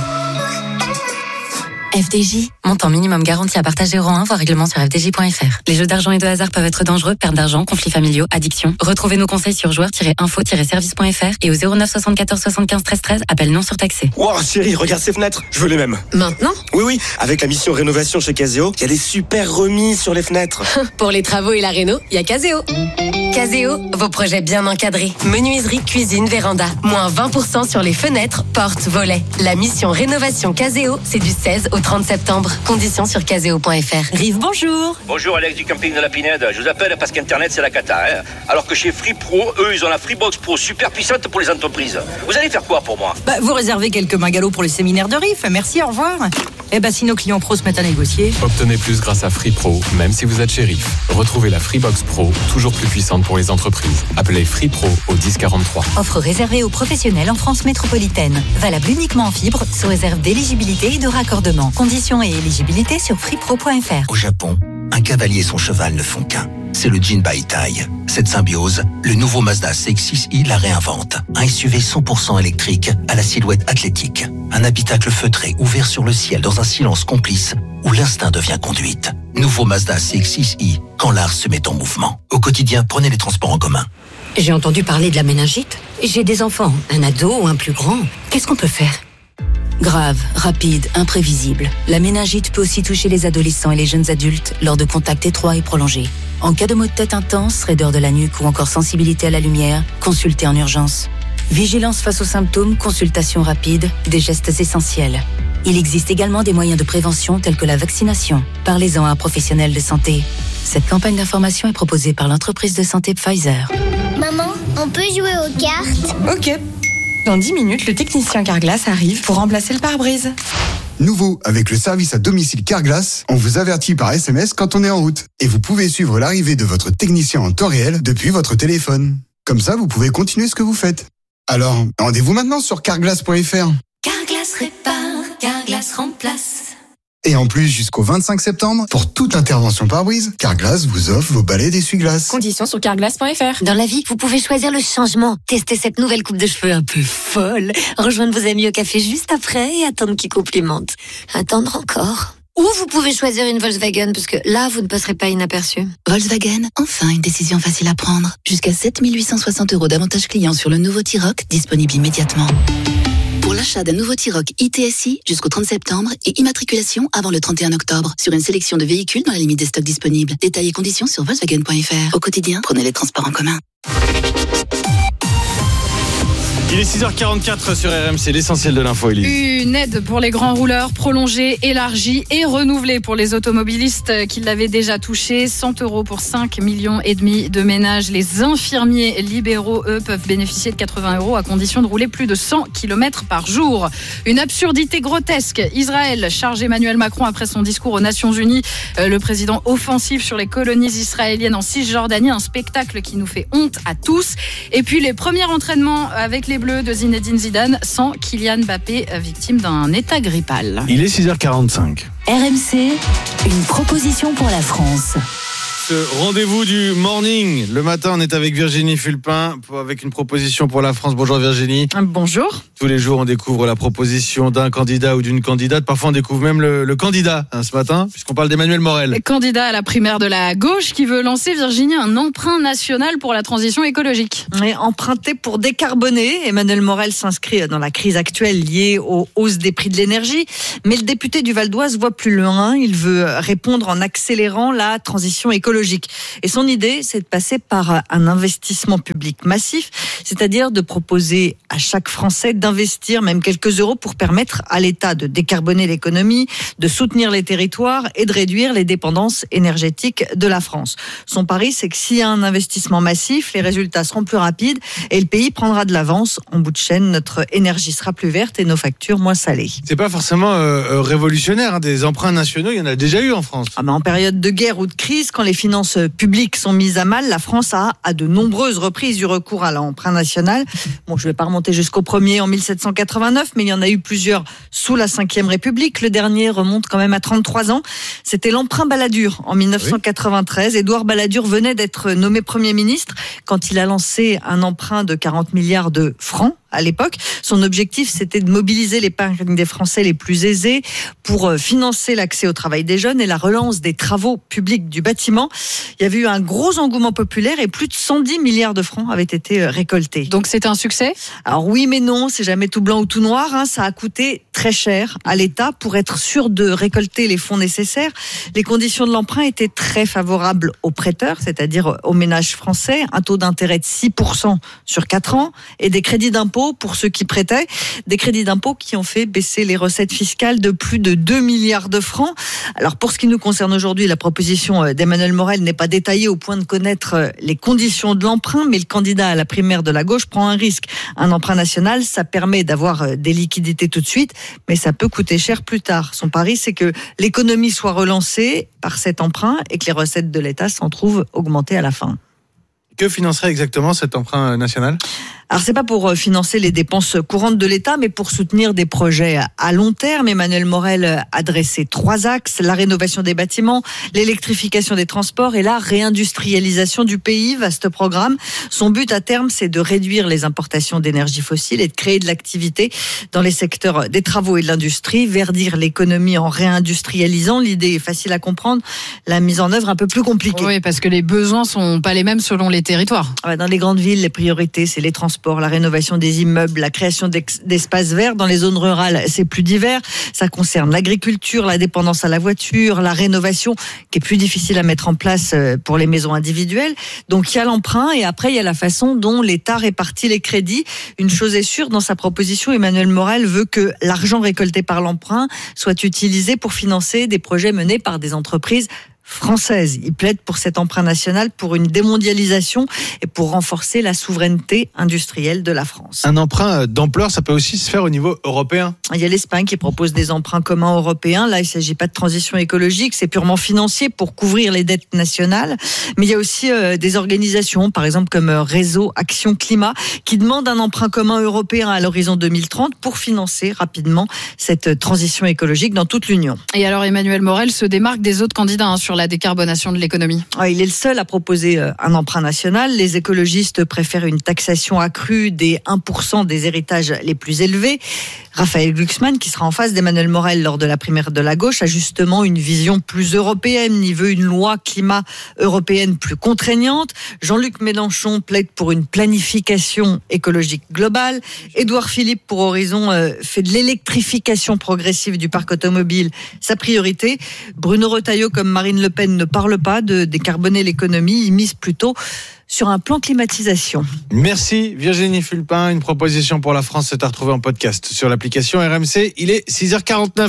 Speaker 9: FDJ, montant minimum garanti à partager rang 1, voire règlement sur fdj.fr. Les jeux d'argent et de hasard peuvent être dangereux, perte d'argent, conflits familiaux, addiction. Retrouvez nos conseils sur joueurs-info-service.fr et au 09 74 75 13 13, appel non surtaxé.
Speaker 14: Wow, chérie, regarde ces fenêtres, je veux les mêmes.
Speaker 9: Maintenant?
Speaker 14: Oui, avec la mission rénovation chez Caseo, il y a des super remises sur les fenêtres.
Speaker 9: Pour les travaux et la réno, il y a Caseo. Caseo, vos projets bien encadrés. Menuiserie, cuisine, véranda. Moins 20% sur les fenêtres, portes, volets. La mission rénovation Caseo, c'est du 16 au 30 septembre. Conditions sur caseo.fr. Rive, bonjour.
Speaker 15: Bonjour, Alex du camping de la Pinède. Je vous appelle parce qu'Internet, c'est la cata. Alors que chez Free Pro, eux, ils ont la Freebox Pro super puissante pour les entreprises. Vous allez faire quoi pour moi?
Speaker 12: Vous réservez quelques magalots pour le séminaire de RIF. Merci, au revoir. Si nos clients pros se mettent à négocier.
Speaker 7: Obtenez plus grâce à Free Pro, même si vous êtes chez RIF. Retrouvez la Freebox Pro, toujours plus puissante pour les entreprises. Appelez Free Pro au 1043.
Speaker 17: Offre réservée aux professionnels en France métropolitaine. Valable uniquement en fibre, sous réserve d'éligibilité et de raccordement. Conditions et éligibilité sur freepro.fr.
Speaker 25: Au Japon, un cavalier et son cheval ne font qu'un. C'est le Jinbaitai. Cette symbiose, le nouveau Mazda CX-6i la réinvente. Un SUV 100% électrique à la silhouette athlétique. Un habitacle feutré ouvert sur le ciel dans un silence complice où l'instinct devient conduite. Nouveau Mazda CX-6i, quand l'art se met en mouvement. Au quotidien, prenez les transports en commun.
Speaker 26: J'ai entendu parler de la méningite. J'ai des enfants, un ado ou un plus grand. Qu'est-ce qu'on peut faire?
Speaker 17: Grave, rapide, imprévisible. La méningite peut aussi toucher les adolescents et les jeunes adultes lors de contacts étroits et prolongés. En cas de maux de tête intense, raideur de la nuque ou encore sensibilité à la lumière, consultez en urgence. Vigilance face aux symptômes, consultation rapide, des gestes essentiels. Il existe également des moyens de prévention tels que la vaccination. Parlez-en à un professionnel de santé. Cette campagne d'information est proposée par l'entreprise de santé Pfizer.
Speaker 27: Maman, on peut jouer aux cartes?
Speaker 28: Ok. Dans 10 minutes, le technicien Carglass arrive pour remplacer le pare-brise.
Speaker 29: Nouveau, avec le service à domicile Carglass, on vous avertit par SMS quand on est en route. Et vous pouvez suivre l'arrivée de votre technicien en temps réel depuis votre téléphone. Comme ça, vous pouvez continuer ce que vous faites. Alors, rendez-vous maintenant sur carglass.fr.
Speaker 17: Carglass répare, Carglass remplace.
Speaker 29: Et en plus, jusqu'au 25 septembre, pour toute intervention pare-brise, Carglass vous offre vos balais d'essuie-glace.
Speaker 28: Conditions sur carglass.fr.
Speaker 17: Dans la vie, vous pouvez choisir le changement. Testez cette nouvelle coupe de cheveux un peu folle. Rejoindre vos amis au café juste après et attendre qu'ils complimentent. Attendre encore. Ou vous pouvez choisir une Volkswagen, parce que là, vous ne passerez pas inaperçu. Volkswagen, enfin une décision facile à prendre. Jusqu'à 7 860 € d'avantages clients sur le nouveau T-Roc, disponible immédiatement. Pour l'achat d'un nouveau T-Roc ITSI jusqu'au 30 septembre et immatriculation avant le 31 octobre sur une sélection de véhicules dans la limite des stocks disponibles. Détails et conditions sur Volkswagen.fr. Au quotidien, prenez les transports en commun.
Speaker 1: Il est 6h44 sur RMC, l'essentiel de l'info, Élise.
Speaker 3: Une aide pour les grands rouleurs prolongée, élargie et renouvelée pour les automobilistes qui l'avaient déjà touché. 100 € pour 5,5 millions de ménages. Les infirmiers libéraux, eux, peuvent bénéficier de 80 € à condition de rouler plus de 100 km par jour. Une absurdité grotesque. Israël charge Emmanuel Macron après son discours aux Nations Unies. Le président offensif sur les colonies israéliennes en Cisjordanie. Un spectacle qui nous fait honte à tous. Et puis les premiers entraînements avec les Bleus de Zinedine Zidane sans Kylian Mbappé, victime d'un état grippal.
Speaker 1: Il est 6h45.
Speaker 17: RMC, une proposition pour la France.
Speaker 1: Rendez-vous du morning. Le matin, on est avec Virginie Fulpin avec une proposition pour la France. Bonjour Virginie.
Speaker 12: Bonjour.
Speaker 1: Tous les jours, on découvre la proposition d'un candidat ou d'une candidate. Parfois, on découvre même le candidat ce matin, puisqu'on parle d'Emmanuel Morel.
Speaker 3: Candidat à la primaire de la gauche qui veut lancer, Virginie, un emprunt national pour la transition écologique.
Speaker 12: Et emprunté pour décarboner, Emmanuel Morel s'inscrit dans la crise actuelle liée aux hausses des prix de l'énergie. Mais le député du Val d'Oise voit plus loin. Il veut répondre en accélérant la transition écologique. Et son idée, c'est de passer par un investissement public massif, c'est-à-dire de proposer à chaque Français d'investir même quelques euros pour permettre à l'État de décarboner l'économie, de soutenir les territoires et de réduire les dépendances énergétiques de la France. Son pari, c'est que s'il y a un investissement massif, les résultats seront plus rapides et le pays prendra de l'avance. En bout de chaîne, notre énergie sera plus verte et nos factures moins salées.
Speaker 1: C'est pas forcément révolutionnaire, des emprunts nationaux, il y en a déjà eu en France.
Speaker 12: En période de guerre ou de crise, quand les finances publiques sont mises à mal, la France a à de nombreuses reprises eu recours à l'emprunt national. Bon, je ne vais pas remonter jusqu'au premier en 1789, mais il y en a eu plusieurs sous la Ve République. Le dernier remonte quand même à 33 ans. C'était l'emprunt Balladur en 1993. Oui. Édouard Balladur venait d'être nommé Premier ministre quand il a lancé un emprunt de 40 milliards de francs. À l'époque, son objectif, c'était de mobiliser l'épargne des Français les plus aisés pour financer l'accès au travail des jeunes et la relance des travaux publics du bâtiment. Il y avait eu un gros engouement populaire et plus de 110 milliards de francs avaient été récoltés.
Speaker 3: Donc c'était un succès ?
Speaker 12: Alors oui mais non, c'est jamais tout blanc ou tout noir. Ça a coûté très cher à l'État pour être sûr de récolter les fonds nécessaires. Les conditions de l'emprunt étaient très favorables aux prêteurs, c'est-à-dire aux ménages français. Un taux d'intérêt de 6% sur 4 ans et des crédits d'impôt pour ceux qui prêtaient, des crédits d'impôt qui ont fait baisser les recettes fiscales de plus de 2 milliards de francs. Alors pour ce qui nous concerne aujourd'hui, la proposition d'Emmanuel Morel n'est pas détaillée au point de connaître les conditions de l'emprunt, mais le candidat à la primaire de la gauche prend un risque. Un emprunt national, ça permet d'avoir des liquidités tout de suite, mais ça peut coûter cher plus tard. Son pari, c'est que l'économie soit relancée par cet emprunt et que les recettes de l'État s'en trouvent augmentées à la fin.
Speaker 1: Que financerait exactement cet emprunt national ?
Speaker 12: Alors c'est pas pour financer les dépenses courantes de l'État, mais pour soutenir des projets à long terme. Emmanuel Morel a dressé 3 axes, la rénovation des bâtiments, l'électrification des transports et la réindustrialisation du pays. Vaste programme. Son but à terme, c'est de réduire les importations d'énergie fossile et de créer de l'activité dans les secteurs des travaux et de l'industrie, verdir l'économie en réindustrialisant. L'idée est facile à comprendre, la mise en œuvre un peu plus compliquée.
Speaker 3: Oui, parce que les besoins sont pas les mêmes selon les territoires.
Speaker 12: Dans les grandes villes, les priorités, c'est les transports, la rénovation des immeubles, la création d'espaces verts. Dans les zones rurales, c'est plus divers. Ça concerne l'agriculture, la dépendance à la voiture, la rénovation qui est plus difficile à mettre en place pour les maisons individuelles. Donc il y a l'emprunt et après il y a la façon dont l'État répartit les crédits. Une chose est sûre, dans sa proposition, Emmanuel Morel veut que l'argent récolté par l'emprunt soit utilisé pour financer des projets menés par des entreprises française. Il plaide pour cet emprunt national, pour une démondialisation et pour renforcer la souveraineté industrielle de la France.
Speaker 1: Un emprunt d'ampleur, ça peut aussi se faire au niveau européen.
Speaker 12: Il y a l'Espagne qui propose des emprunts communs européens. Là, il ne s'agit pas de transition écologique, c'est purement financier pour couvrir les dettes nationales. Mais il y a aussi des organisations, par exemple comme Réseau Action Climat, qui demandent un emprunt commun européen à l'horizon 2030 pour financer rapidement cette transition écologique dans toute l'Union.
Speaker 3: Et alors Emmanuel Morel se démarque des autres candidats sur la décarbonation de l'économie.
Speaker 12: Il est le seul à proposer un emprunt national. Les écologistes préfèrent une taxation accrue des 1% des héritages les plus élevés. Raphaël Glucksmann, qui sera en face d'Emmanuel Morel lors de la primaire de la gauche, a justement une vision plus européenne. Il veut une loi climat européenne plus contraignante. Jean-Luc Mélenchon plaide pour une planification écologique globale. Édouard Philippe, pour Horizon, fait de l'électrification progressive du parc automobile sa priorité. Bruno Retailleau, comme Marine Le Pen, ne parle pas de décarboner l'économie. Il mise plutôt sur un plan climatisation.
Speaker 1: Merci Virginie Fulpin. Une proposition pour la France, c'est à retrouver en podcast sur l'application RMC. Il est 6h49.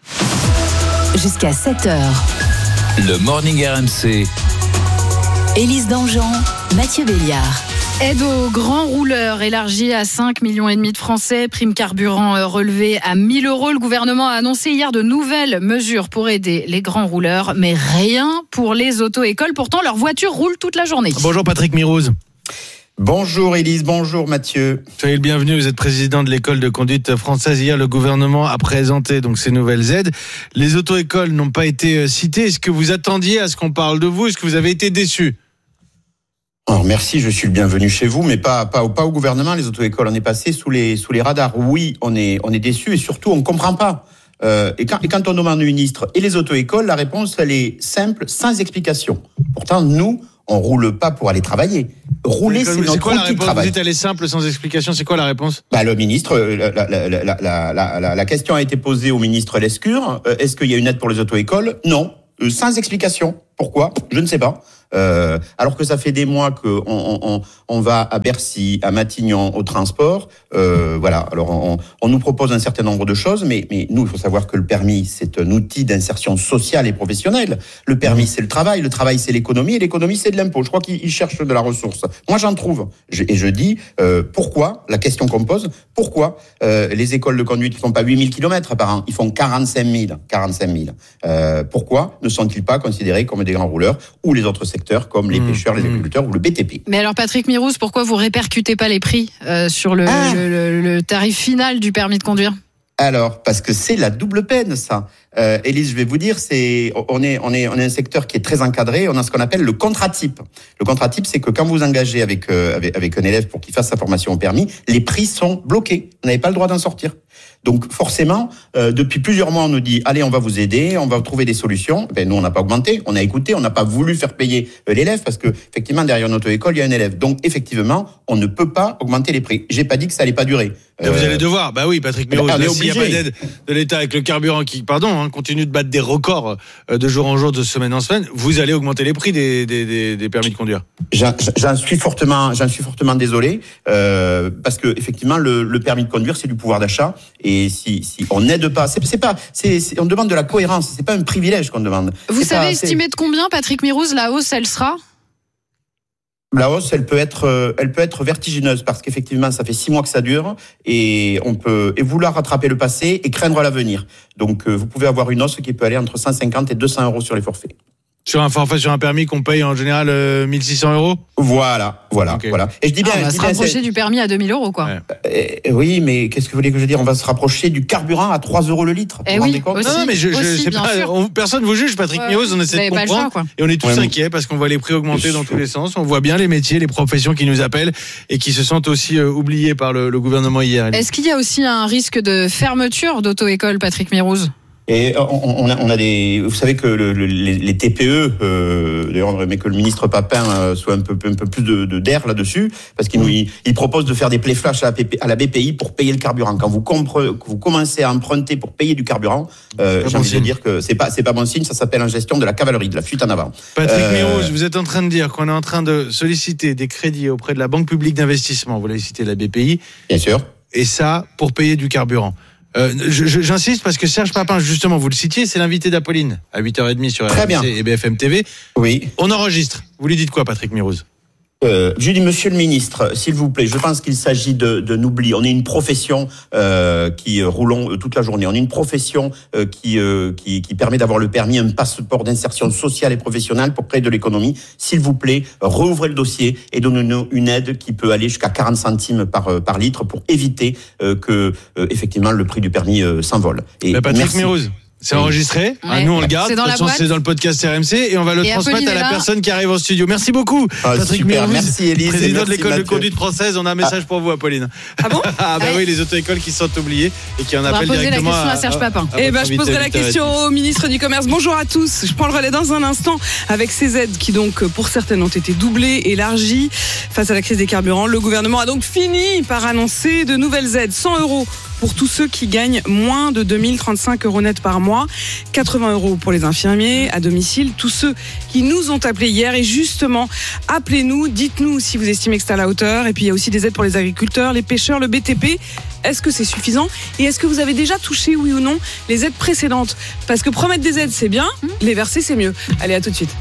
Speaker 9: Jusqu'à 7h.
Speaker 5: Le Morning RMC.
Speaker 9: Élise Dangean, Mathieu Béliard.
Speaker 3: Aide aux grands rouleurs élargie à 5,5 millions de Français. Prime carburant relevée à 1 000 €. Le gouvernement a annoncé hier de nouvelles mesures pour aider les grands rouleurs, mais rien pour les auto-écoles. Pourtant, leurs voitures roulent toute la journée.
Speaker 1: Bonjour Patrick Mirouz.
Speaker 4: Bonjour Élise, bonjour Mathieu.
Speaker 1: Soyez le bienvenu, vous êtes président de l'école de conduite française. Hier, le gouvernement a présenté donc ces nouvelles aides. Les auto-écoles n'ont pas été citées. Est-ce que vous attendiez à ce qu'on parle de vous ? Est-ce que vous avez été déçu ?
Speaker 4: Alors merci, je suis le bienvenu chez vous, mais pas au gouvernement. Les auto-écoles, on est passé sous les radars. Oui, on est déçus et surtout on comprend pas. Et quand on demande au ministre et les auto-écoles, la réponse elle est simple, sans explication. Pourtant nous, on roule pas pour aller travailler. Rouler, c'est notre outil de travail.
Speaker 1: Vous dites elle est simple, sans explication. C'est quoi la réponse ?
Speaker 4: Le ministre, la question a été posée au ministre Lescure. Est-ce qu'il y a une aide pour les auto-écoles ? Non, sans explication. Pourquoi ? Je ne sais pas. Alors que ça fait des mois qu'on va à Bercy, à Matignon, au transport. Voilà. Alors on nous propose un certain nombre de choses, mais nous, il faut savoir que le permis, c'est un outil d'insertion sociale et professionnelle. Le permis, c'est le travail, c'est l'économie, et l'économie, c'est de l'impôt. Je crois qu'ils cherchent de la ressource. Moi, j'en trouve. Et je dis, pourquoi, la question qu'on pose, pourquoi les écoles de conduite ne font pas 8000 km par an, ils font 45 000. Pourquoi ne sont-ils pas considérés comme des grands rouleurs ou les autres secteurs comme les pêcheurs, les agriculteurs ou le BTP.
Speaker 3: Mais alors Patrick Mirouz, pourquoi vous répercutez pas les prix sur le tarif final du permis de conduire ?
Speaker 4: Alors, parce que c'est la double peine, ça. Élise, je vais vous dire, on est un secteur qui est très encadré. On a ce qu'on appelle le contrat type. Le contrat type, c'est que quand vous engagez avec un élève pour qu'il fasse sa formation au permis, les prix sont bloqués. Vous n'avez pas le droit d'en sortir. Donc forcément, depuis plusieurs mois, on nous dit allez, on va vous aider, on va trouver des solutions. Nous, on n'a pas augmenté, on a écouté, on n'a pas voulu faire payer l'élève parce que effectivement, derrière une auto-école, il y a un élève. Donc effectivement, on ne peut pas augmenter les prix. J'ai pas dit que ça allait pas durer.
Speaker 1: Vous allez devoir. Bah oui, Patrick Mirouz, s'il n'y a pas d'aide de l'État avec le carburant qui, continue de battre des records de jour en jour, de semaine en semaine, vous allez augmenter les prix des permis de conduire.
Speaker 4: J'en suis fortement désolé parce que effectivement, le permis de conduire, c'est du pouvoir d'achat. Et si on n'aide pas, on demande de la cohérence, c'est pas un privilège qu'on demande.
Speaker 3: Vous savez estimer de combien, Patrick Mirouz, la hausse, elle sera ?
Speaker 4: La hausse, elle peut être vertigineuse parce qu'effectivement, ça fait 6 mois que ça dure et on peut vouloir rattraper le passé et craindre l'avenir. Donc, vous pouvez avoir une hausse qui peut aller entre 150 et 200 euros sur les forfaits.
Speaker 1: Sur un forfait, sur un permis qu'on paye en général 1 600 euros ?
Speaker 4: Voilà. Et je dis bien,
Speaker 3: on va se rapprocher du permis à 2 000 euros, quoi.
Speaker 4: Oui, mais qu'est-ce que vous voulez que je dise ? On va se rapprocher du carburant à 3 euros le litre.
Speaker 3: Oui, aussi,
Speaker 4: non, mais
Speaker 3: c'est pas.
Speaker 1: Personne vous juge, Patrick Mirouz, on essaie de comprendre. Et on est tous inquiets parce qu'on voit les prix augmenter dans tous les sens. On voit bien les métiers, les professions qui nous appellent et qui se sentent aussi oubliés par le gouvernement hier.
Speaker 3: Est-ce qu'il y a aussi un risque de fermeture d'auto-école, Patrick Mirouz ?
Speaker 4: Et on a des, vous savez que les TPE, d'ailleurs on aurait aimé que le ministre Papin soit un peu plus d'air là-dessus, parce qu'il propose de faire des play flash à la BPI pour payer le carburant. Quand vous commencez à emprunter pour payer du carburant, j'ai envie de dire que c'est pas bon signe. Ça s'appelle en gestion de la cavalerie, de la fuite en avant.
Speaker 1: Patrick Mirouz, vous êtes en train de dire qu'on est en train de solliciter des crédits auprès de la Banque publique d'investissement. Vous l'avez cité, la BPI.
Speaker 4: Bien sûr.
Speaker 1: Et ça pour payer du carburant. J'insiste parce que Serge Papin, justement, vous le citiez, c'est l'invité d'Apolline à 8h30 sur RMC et BFM TV.
Speaker 4: Oui.
Speaker 1: On enregistre. Vous lui dites quoi, Patrick Mirouz ?
Speaker 4: Je dis, monsieur le ministre, s'il vous plaît, je pense qu'il s'agit de n'oublier. On est une profession qui roulons toute la journée. On est une profession qui permet d'avoir le permis, un passeport d'insertion sociale et professionnelle pour créer de l'économie. S'il vous plaît, rouvrez le dossier et donnez-nous une aide qui peut aller jusqu'à 40 centimes par litre pour éviter que effectivement le prix du permis s'envole.
Speaker 1: Et Patrick Mirouz. C'est enregistré. Ouais. Nous, on le garde. C'est dans le podcast RMC et on va le transmettre à la personne qui arrive en studio. Merci beaucoup, Patrick Mirouz.
Speaker 4: Merci, Élise.
Speaker 1: Président de l'école de conduite française. On a un message pour vous, Apolline.
Speaker 3: Ah bon?
Speaker 1: Oui, les auto-écoles qui sont oubliées et qui en appellent directement
Speaker 3: la question à Serge Papin.
Speaker 8: Je poserai la question au ministre du Commerce. Bonjour à tous. Je prends le relais dans un instant avec ces aides qui, donc, pour certaines ont été doublées, élargies face à la crise des carburants. Le gouvernement a donc fini par annoncer de nouvelles aides. 100 € pour tous ceux qui gagnent moins de 2035 € net par mois, 80 € pour les infirmiers à domicile, tous ceux qui nous ont appelés hier. Et justement, appelez-nous, dites-nous si vous estimez que c'est à la hauteur. Et puis il y a aussi des aides pour les agriculteurs, les pêcheurs, le BTP. Est-ce que c'est suffisant? Et est-ce que vous avez déjà touché, oui ou non, les aides précédentes? Parce que promettre des aides, c'est bien, les verser, c'est mieux. Allez, à tout de suite.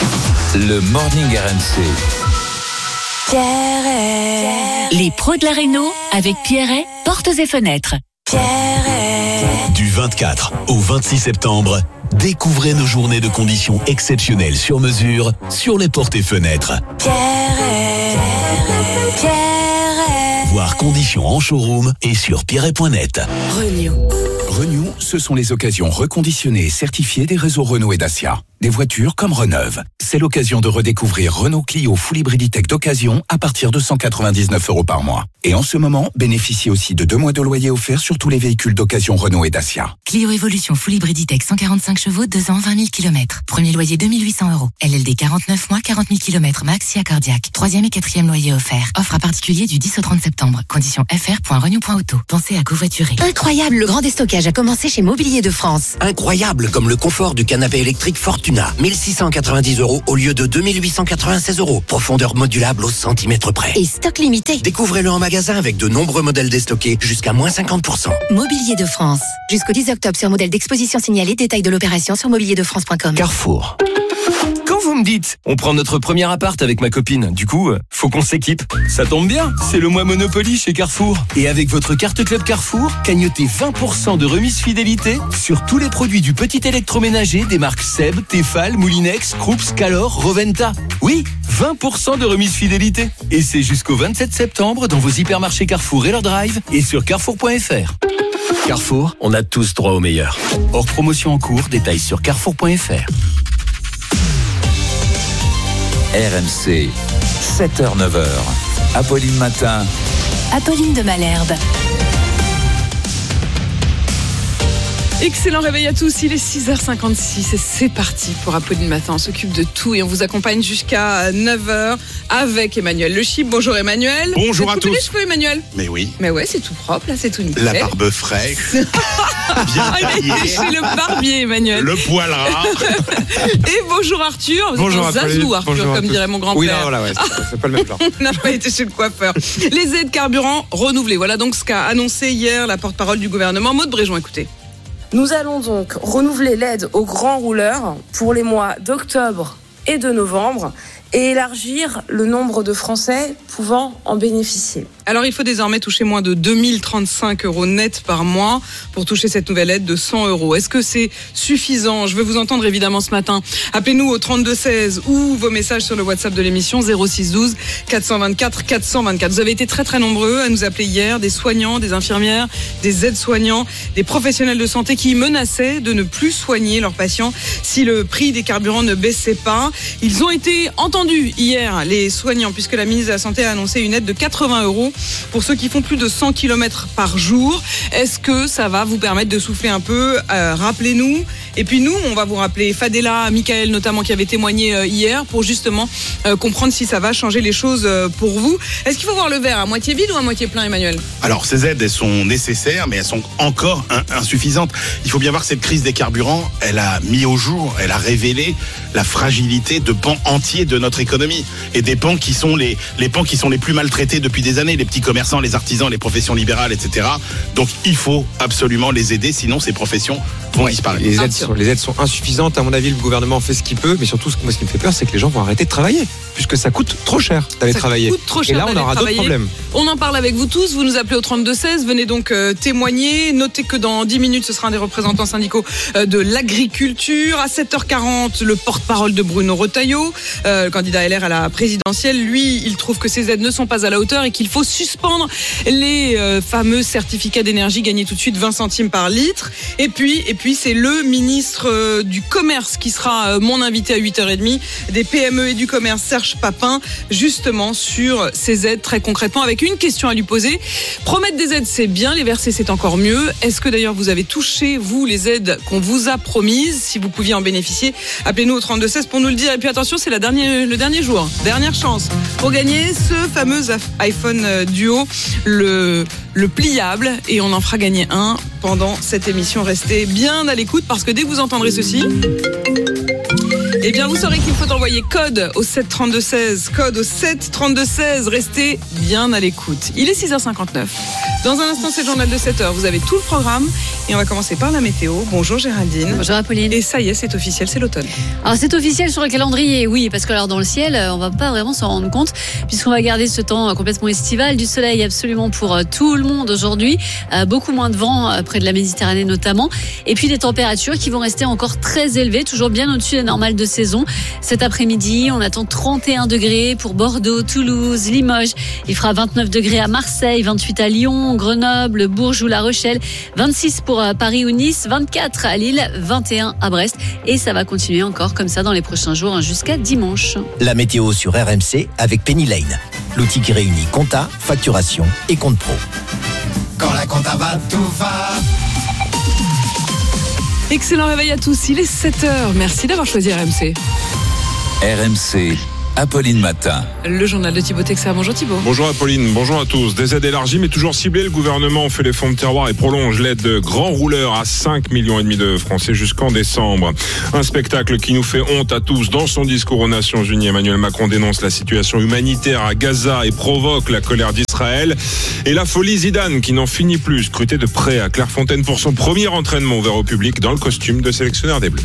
Speaker 5: Le Morning RMC.
Speaker 11: Pierret. Les pros de la réno avec Pierret, portes et fenêtres. Pierret.
Speaker 16: Du 24 au 26 septembre, découvrez nos journées de conditions exceptionnelles sur mesure sur les portes et fenêtres.
Speaker 11: Pierret.
Speaker 16: Conditions en showroom et sur pierret.net.
Speaker 5: Renew, ce sont les occasions reconditionnées et certifiées des réseaux Renault et Dacia. Des voitures comme Reneuve. C'est l'occasion de redécouvrir Renault Clio Full Hybriditech d'occasion à partir de 199 € par mois. Et en ce moment, bénéficiez aussi de 2 mois de loyer offert sur tous les véhicules d'occasion Renault et Dacia.
Speaker 9: Clio Evolution Full Hybriditech 145 chevaux, 2 ans, 20 000 km. Premier loyer 2 800 €. LLD 49 mois, 40 000 km max, si cardiaque. 3e et 4e loyer offert. Offre à particulier du 10 au 30 septembre. Conditions fr.renew.auto. Pensez à covoiturer.
Speaker 2: Incroyable, le grand déstockage a commencé chez Mobilier de France.
Speaker 13: Incroyable, comme le confort du canapé électrique Fortuna. 1690 € au lieu de 2896 €. Profondeur modulable au centimètre près.
Speaker 2: Et stock limité.
Speaker 13: Découvrez-le en magasin avec de nombreux modèles déstockés jusqu'à moins 50%.
Speaker 2: Mobilier de France. Jusqu'au 10 octobre sur modèle d'exposition signalé. Détail de l'opération sur mobilierdefrance.com.
Speaker 13: Carrefour.
Speaker 6: Quand vous me dites, on prend notre premier appart avec ma copine, du coup, faut qu'on s'équipe. Ça tombe bien, c'est le mois Monopoly chez Carrefour. Et avec votre carte Club Carrefour, cagnotez 20% de remise fidélité sur tous les produits du petit électroménager des marques Seb, Tefal, Moulinex, Krups, Calor, Roventa. Oui, 20% de remise fidélité. Et c'est jusqu'au 27 septembre dans vos hypermarchés Carrefour et leur drive et sur carrefour.fr. Carrefour, on a tous droit au meilleur. Hors promotion en cours, détails sur carrefour.fr.
Speaker 18: RMC, 7h-9h. Apolline Matin.
Speaker 11: Apolline de Malherbe.
Speaker 8: Excellent réveil à tous, il est 6h56 et c'est parti pour Apolline Matin. On s'occupe de tout et on vous accompagne jusqu'à 9h avec Emmanuel Le Chip. Bonjour Emmanuel.
Speaker 19: Bonjour à tous.
Speaker 8: Les cheveux Emmanuel.
Speaker 19: Mais oui.
Speaker 8: Mais ouais, c'est tout propre là, c'est tout nickel.
Speaker 19: La barbe fraîche. Bien taillée.
Speaker 8: Chez le barbier Emmanuel.
Speaker 19: Le poil ras.
Speaker 8: Et bonjour Arthur.
Speaker 19: Bonjour
Speaker 8: Zazou Arthur,
Speaker 19: bonjour
Speaker 8: comme dirait mon grand-père.
Speaker 19: Oui, non, voilà, ouais, c'est pas le même plan.
Speaker 8: On n'a pas été chez le coiffeur. Les aides carburant renouvelées. Voilà donc ce qu'a annoncé hier la porte-parole du gouvernement. Maude Bréjon, écoutez.
Speaker 20: Nous allons donc renouveler l'aide aux grands rouleurs pour les mois d'octobre et de novembre et élargir le nombre de Français pouvant en bénéficier.
Speaker 8: Alors il faut désormais toucher moins de 2035 € net par mois pour toucher cette nouvelle aide de 100 €. Est-ce que c'est suffisant ? Je veux vous entendre évidemment ce matin. Appelez-nous au 3216 ou vos messages sur le WhatsApp de l'émission 06 12 424 424. Vous avez été très très nombreux à nous appeler hier, des soignants, des infirmières, des aides-soignants, des professionnels de santé qui menaçaient de ne plus soigner leurs patients si le prix des carburants ne baissait pas. Ils ont été entendus hier, les soignants, puisque la ministre de la Santé a annoncé une aide de 80 € pour ceux qui font plus de 100 km par jour. Est-ce que ça va vous permettre de souffler un peu ? Rappelez-nous. Et puis nous, on va vous rappeler Fadela, Michael notamment, qui avait témoigné hier pour justement comprendre si ça va changer les choses pour vous. Est-ce qu'il faut voir le verre à moitié vide ou à moitié plein, Emmanuel ?
Speaker 19: Alors, ces aides, elles sont nécessaires, mais elles sont encore insuffisantes. Il faut bien voir que cette crise des carburants, elle a mis au jour, elle a révélé la fragilité de pans entiers de notre économie et des pans qui sont les pans qui sont les plus maltraités depuis des années, les petits commerçants, les artisans, les professions libérales, etc. Donc, il faut absolument les aider, sinon ces professions vont disparaître.
Speaker 21: Les aides sont insuffisantes. À mon avis, le gouvernement fait ce qu'il peut, mais surtout, moi, ce qui me fait peur, c'est que les gens vont arrêter de travailler, puisque ça coûte trop cher d'aller travailler. Et là, on aura d'autres problèmes.
Speaker 8: On en parle avec vous tous. Vous nous appelez au 3216. Venez donc témoigner. Notez que dans 10 minutes, ce sera un des représentants syndicaux de l'agriculture. À 7h40, le porte-parole de Bruno Retailleau, candidat LR à la présidentielle. Lui, il trouve que ces aides ne sont pas à la hauteur et qu'il faut suspendre les fameux certificats d'énergie gagnés tout de suite 20 centimes par litre. Et puis c'est le ministre du Commerce qui sera mon invité à 8h30 des PME et du Commerce, Serge Papin, justement sur ces aides très concrètement avec une question à lui poser. Promettre des aides, c'est bien, les verser, c'est encore mieux. Est-ce que d'ailleurs vous avez touché, vous, les aides qu'on vous a promises ? Si vous pouviez en bénéficier, appelez-nous au 3216 pour nous le dire. Et puis attention, c'est le dernier jour, dernière chance pour gagner ce fameux iPhone Duo, le pliable, et on en fera gagner un pendant cette émission. Restez bien à l'écoute parce que dès que vous entendrez ceci, eh bien vous saurez qu'il faut envoyer code au 73216, code au 73216. Restez bien à l'écoute. Il est 6h59. Dans un instant, c'est le journal de 7h. Vous avez tout le programme et on va commencer par la météo. Bonjour Géraldine.
Speaker 22: Bonjour Apolline.
Speaker 8: Et ça y est, c'est officiel, c'est l'automne.
Speaker 22: Alors c'est officiel sur le calendrier, oui, parce que alors dans le ciel, on va pas vraiment s'en rendre compte puisqu'on va garder ce temps complètement estival, du soleil absolument pour tout le monde aujourd'hui, beaucoup moins de vent près de la Méditerranée notamment, et puis des températures qui vont rester encore très élevées, toujours bien au-dessus des normales de saison. Cet après-midi, on attend 31 degrés pour Bordeaux, Toulouse, Limoges. Il fera 29 degrés à Marseille, 28 à Lyon, Grenoble, Bourges ou La Rochelle, 26 pour Paris ou Nice, 24 à Lille, 21 à Brest. Et ça va continuer encore comme ça dans les prochains jours jusqu'à dimanche.
Speaker 7: La météo sur RMC avec Penny Lane, l'outil qui réunit compta, facturation et compte pro.
Speaker 10: Quand la compta va, tout va.
Speaker 8: Excellent réveil à tous, il est 7h. Merci d'avoir choisi RMC.
Speaker 18: RMC, Apolline Matin.
Speaker 8: Le journal de Thibaut Texer. Bonjour Thibaut.
Speaker 14: Bonjour Apolline, bonjour à tous. Des aides élargies mais toujours ciblées. Le gouvernement fait les fonds de terroir et prolonge l'aide de grands rouleurs à 5,5 millions de Français jusqu'en décembre. Un spectacle qui nous fait honte à tous. Dans son discours aux Nations Unies, Emmanuel Macron dénonce la situation humanitaire à Gaza et provoque la colère d'Israël. Et la folie Zidane qui n'en finit plus, scruté de près à Clairefontaine pour son premier entraînement ouvert au public dans le costume de sélectionneur des Bleus.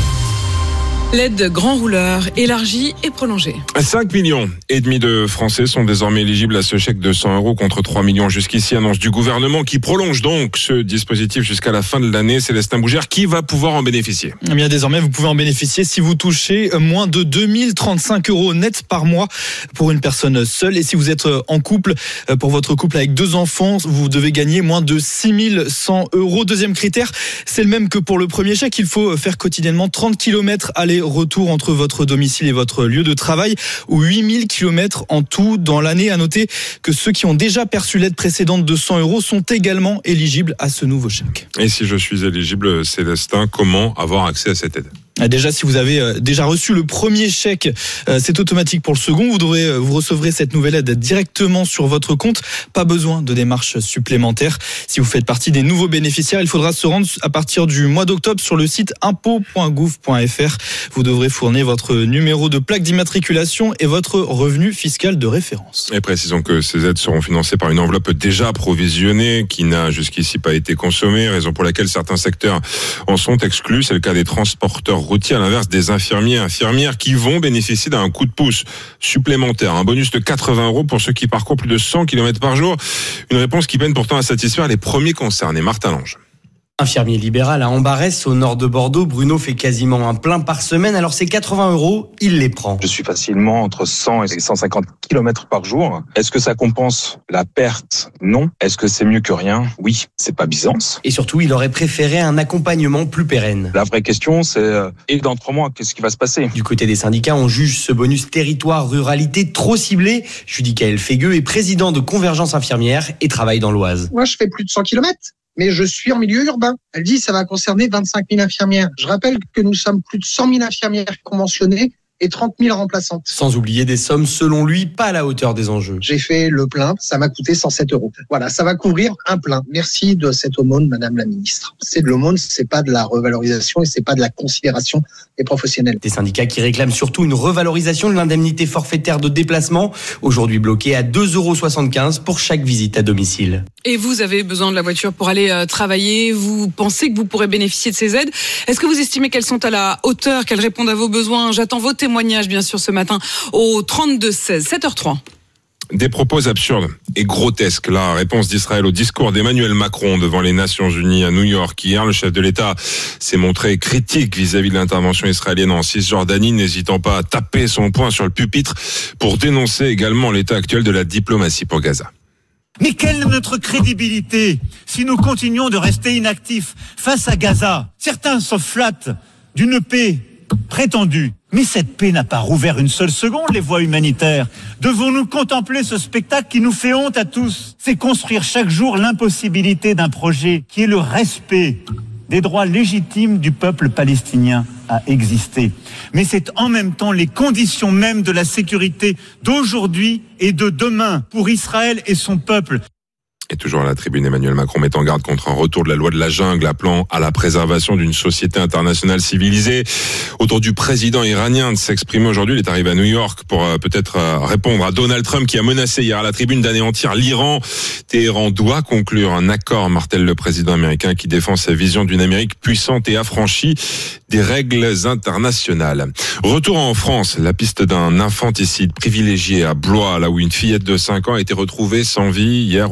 Speaker 8: L'aide grand rouleur élargie et prolongée.
Speaker 14: 5,5 millions de Français sont désormais éligibles à ce chèque de 100 € contre 3 millions jusqu'ici, annonce du gouvernement qui prolonge donc ce dispositif jusqu'à la fin de l'année. Célestin Bougère, qui va pouvoir en bénéficier?
Speaker 15: Eh bien, désormais, vous pouvez en bénéficier si vous touchez moins de 2035 € net par mois pour une personne seule. Et si vous êtes en couple, pour votre couple avec 2 enfants, vous devez gagner moins de 6100 €. Deuxième critère, c'est le même que pour le premier chèque. Il faut faire quotidiennement 30 km aller-retour entre votre domicile et votre lieu de travail, ou 8000 km en tout dans l'année. À noter que ceux qui ont déjà perçu l'aide précédente de 100 € sont également éligibles à ce nouveau chèque.
Speaker 14: Et si je suis éligible, Célestin, comment avoir accès à cette aide?
Speaker 15: Déjà, si vous avez déjà reçu le premier chèque, c'est automatique pour le second. Vous recevrez cette nouvelle aide directement sur votre compte. Pas besoin de démarches supplémentaires. Si vous faites partie des nouveaux bénéficiaires, il faudra se rendre à partir du mois d'octobre sur le site impôt.gouv.fr. Vous devrez fournir votre numéro de plaque d'immatriculation et votre revenu fiscal de référence.
Speaker 14: Et précisons que ces aides seront financées par une enveloppe déjà provisionnée qui n'a jusqu'ici pas été consommée, raison pour laquelle certains secteurs en sont exclus. C'est le cas des transporteurs routiers, à l'inverse des infirmières qui vont bénéficier d'un coup de pouce supplémentaire, un bonus de 80 € pour ceux qui parcourent plus de 100 km par jour. Une réponse qui peine pourtant à satisfaire les premiers concernés. Martin Lange.
Speaker 23: Infirmier libéral à Ambarès, au nord de Bordeaux, Bruno fait quasiment un plein par semaine, alors ces 80 €, il les prend.
Speaker 24: Je suis facilement entre 100 et 150 km par jour. Est-ce que ça compense la perte? Non. Est-ce que c'est mieux que rien? Oui. C'est pas Byzance.
Speaker 23: Et surtout, il aurait préféré un accompagnement plus pérenne.
Speaker 24: La vraie question, c'est, et dans 3 mois, qu'est-ce qui va se passer?
Speaker 23: Du côté des syndicats, on juge ce bonus territoire ruralité trop ciblé. Judicaël Fégueux est président de Convergence Infirmière et travaille dans l'Oise.
Speaker 25: Moi, je fais plus de 100 km. Mais je suis en milieu urbain. Elle dit ça va concerner 25 000 infirmières. Je rappelle que nous sommes plus de 100 000 infirmières conventionnées et 30 000 remplaçantes.
Speaker 23: Sans oublier des sommes, selon lui, pas à la hauteur des enjeux.
Speaker 25: J'ai fait le plein, ça m'a coûté 107 €. Voilà, ça va couvrir un plein. Merci de cette aumône, Madame la Ministre. C'est de l'aumône, c'est pas de la revalorisation et c'est pas de la considération des professionnels.
Speaker 23: Des syndicats qui réclament surtout une revalorisation de l'indemnité forfaitaire de déplacement, aujourd'hui bloquée à 2,75 € pour chaque visite à domicile.
Speaker 8: Et vous avez besoin de la voiture pour aller travailler, vous pensez que vous pourrez bénéficier de ces aides. Est-ce que vous estimez qu'elles sont à la hauteur, qu'elles répondent à vos besoins? J'attends vos témoignages, bien sûr, ce matin au 32 16, 7h03.
Speaker 14: Des propos absurdes et grotesques. La réponse d'Israël au discours d'Emmanuel Macron devant les Nations Unies à New York. Hier, le chef de l'État s'est montré critique vis-à-vis de l'intervention israélienne en Cisjordanie, n'hésitant pas à taper son poing sur le pupitre pour dénoncer également l'état actuel de la diplomatie pour Gaza.
Speaker 26: Mais quelle est notre crédibilité si nous continuons de rester inactifs face à Gaza? Certains se flattent d'une paix prétendue. Mais cette paix n'a pas rouvert une seule seconde les voies humanitaires. Devons-nous contempler ce spectacle qui nous fait honte à tous? C'est construire chaque jour l'impossibilité d'un projet qui est le respect des droits légitimes du peuple palestinien à exister. Mais c'est en même temps les conditions mêmes de la sécurité d'aujourd'hui et de demain pour Israël et son peuple.
Speaker 14: Et toujours à la tribune, Emmanuel Macron met en garde contre un retour de la loi de la jungle, appelant à la préservation d'une société internationale civilisée. Autour du président iranien de s'exprimer aujourd'hui, il est arrivé à New York pour peut-être répondre à Donald Trump qui a menacé hier à la tribune d'anéantir l'Iran. Téhéran doit conclure un accord, martèle le président américain qui défend sa vision d'une Amérique puissante et affranchie des règles internationales. Retour en France, la piste d'un infanticide privilégié à Blois, là où une fillette de 5 ans a été retrouvée sans vie hier au domicile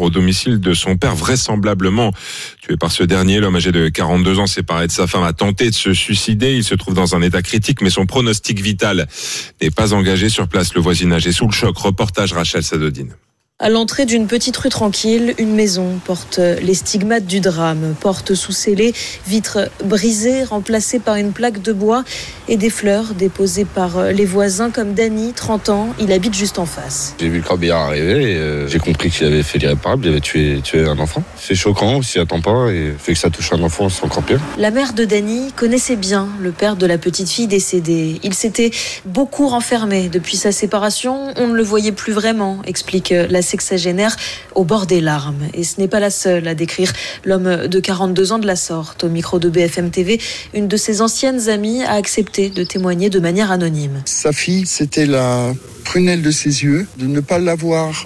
Speaker 14: domicile de son père, vraisemblablement tué par ce dernier. L'homme âgé de 42 ans, séparé de sa femme, a tenté de se suicider. Il se trouve dans un état critique, mais son pronostic vital n'est pas engagé. Sur place, le voisinage est sous le choc. Reportage Rachel Sadodine.
Speaker 1: À l'entrée d'une petite rue tranquille, une maison porte les stigmates du drame. Porte sous scellée, vitres brisées, remplacées par une plaque de bois et des fleurs déposées par les voisins comme Dany, 30 ans. Il habite juste en face.
Speaker 3: J'ai vu le corbillard arriver et j'ai compris qu'il avait fait l'irréparable, il avait tué un enfant. C'est choquant, on s'y attend pas et fait que ça touche un enfant, c'est encore pire.
Speaker 1: La mère de Dany connaissait bien le père de la petite fille décédée. Il s'était beaucoup renfermé. Depuis sa séparation, on ne le voyait plus vraiment, explique la sexagénaire au bord des larmes. Et ce n'est pas la seule à décrire l'homme de 42 ans de la sorte. Au micro de BFM TV, une de ses anciennes amies a accepté de témoigner de manière anonyme.
Speaker 4: Sa fille, c'était la prunelle de ses yeux. De ne pas l'avoir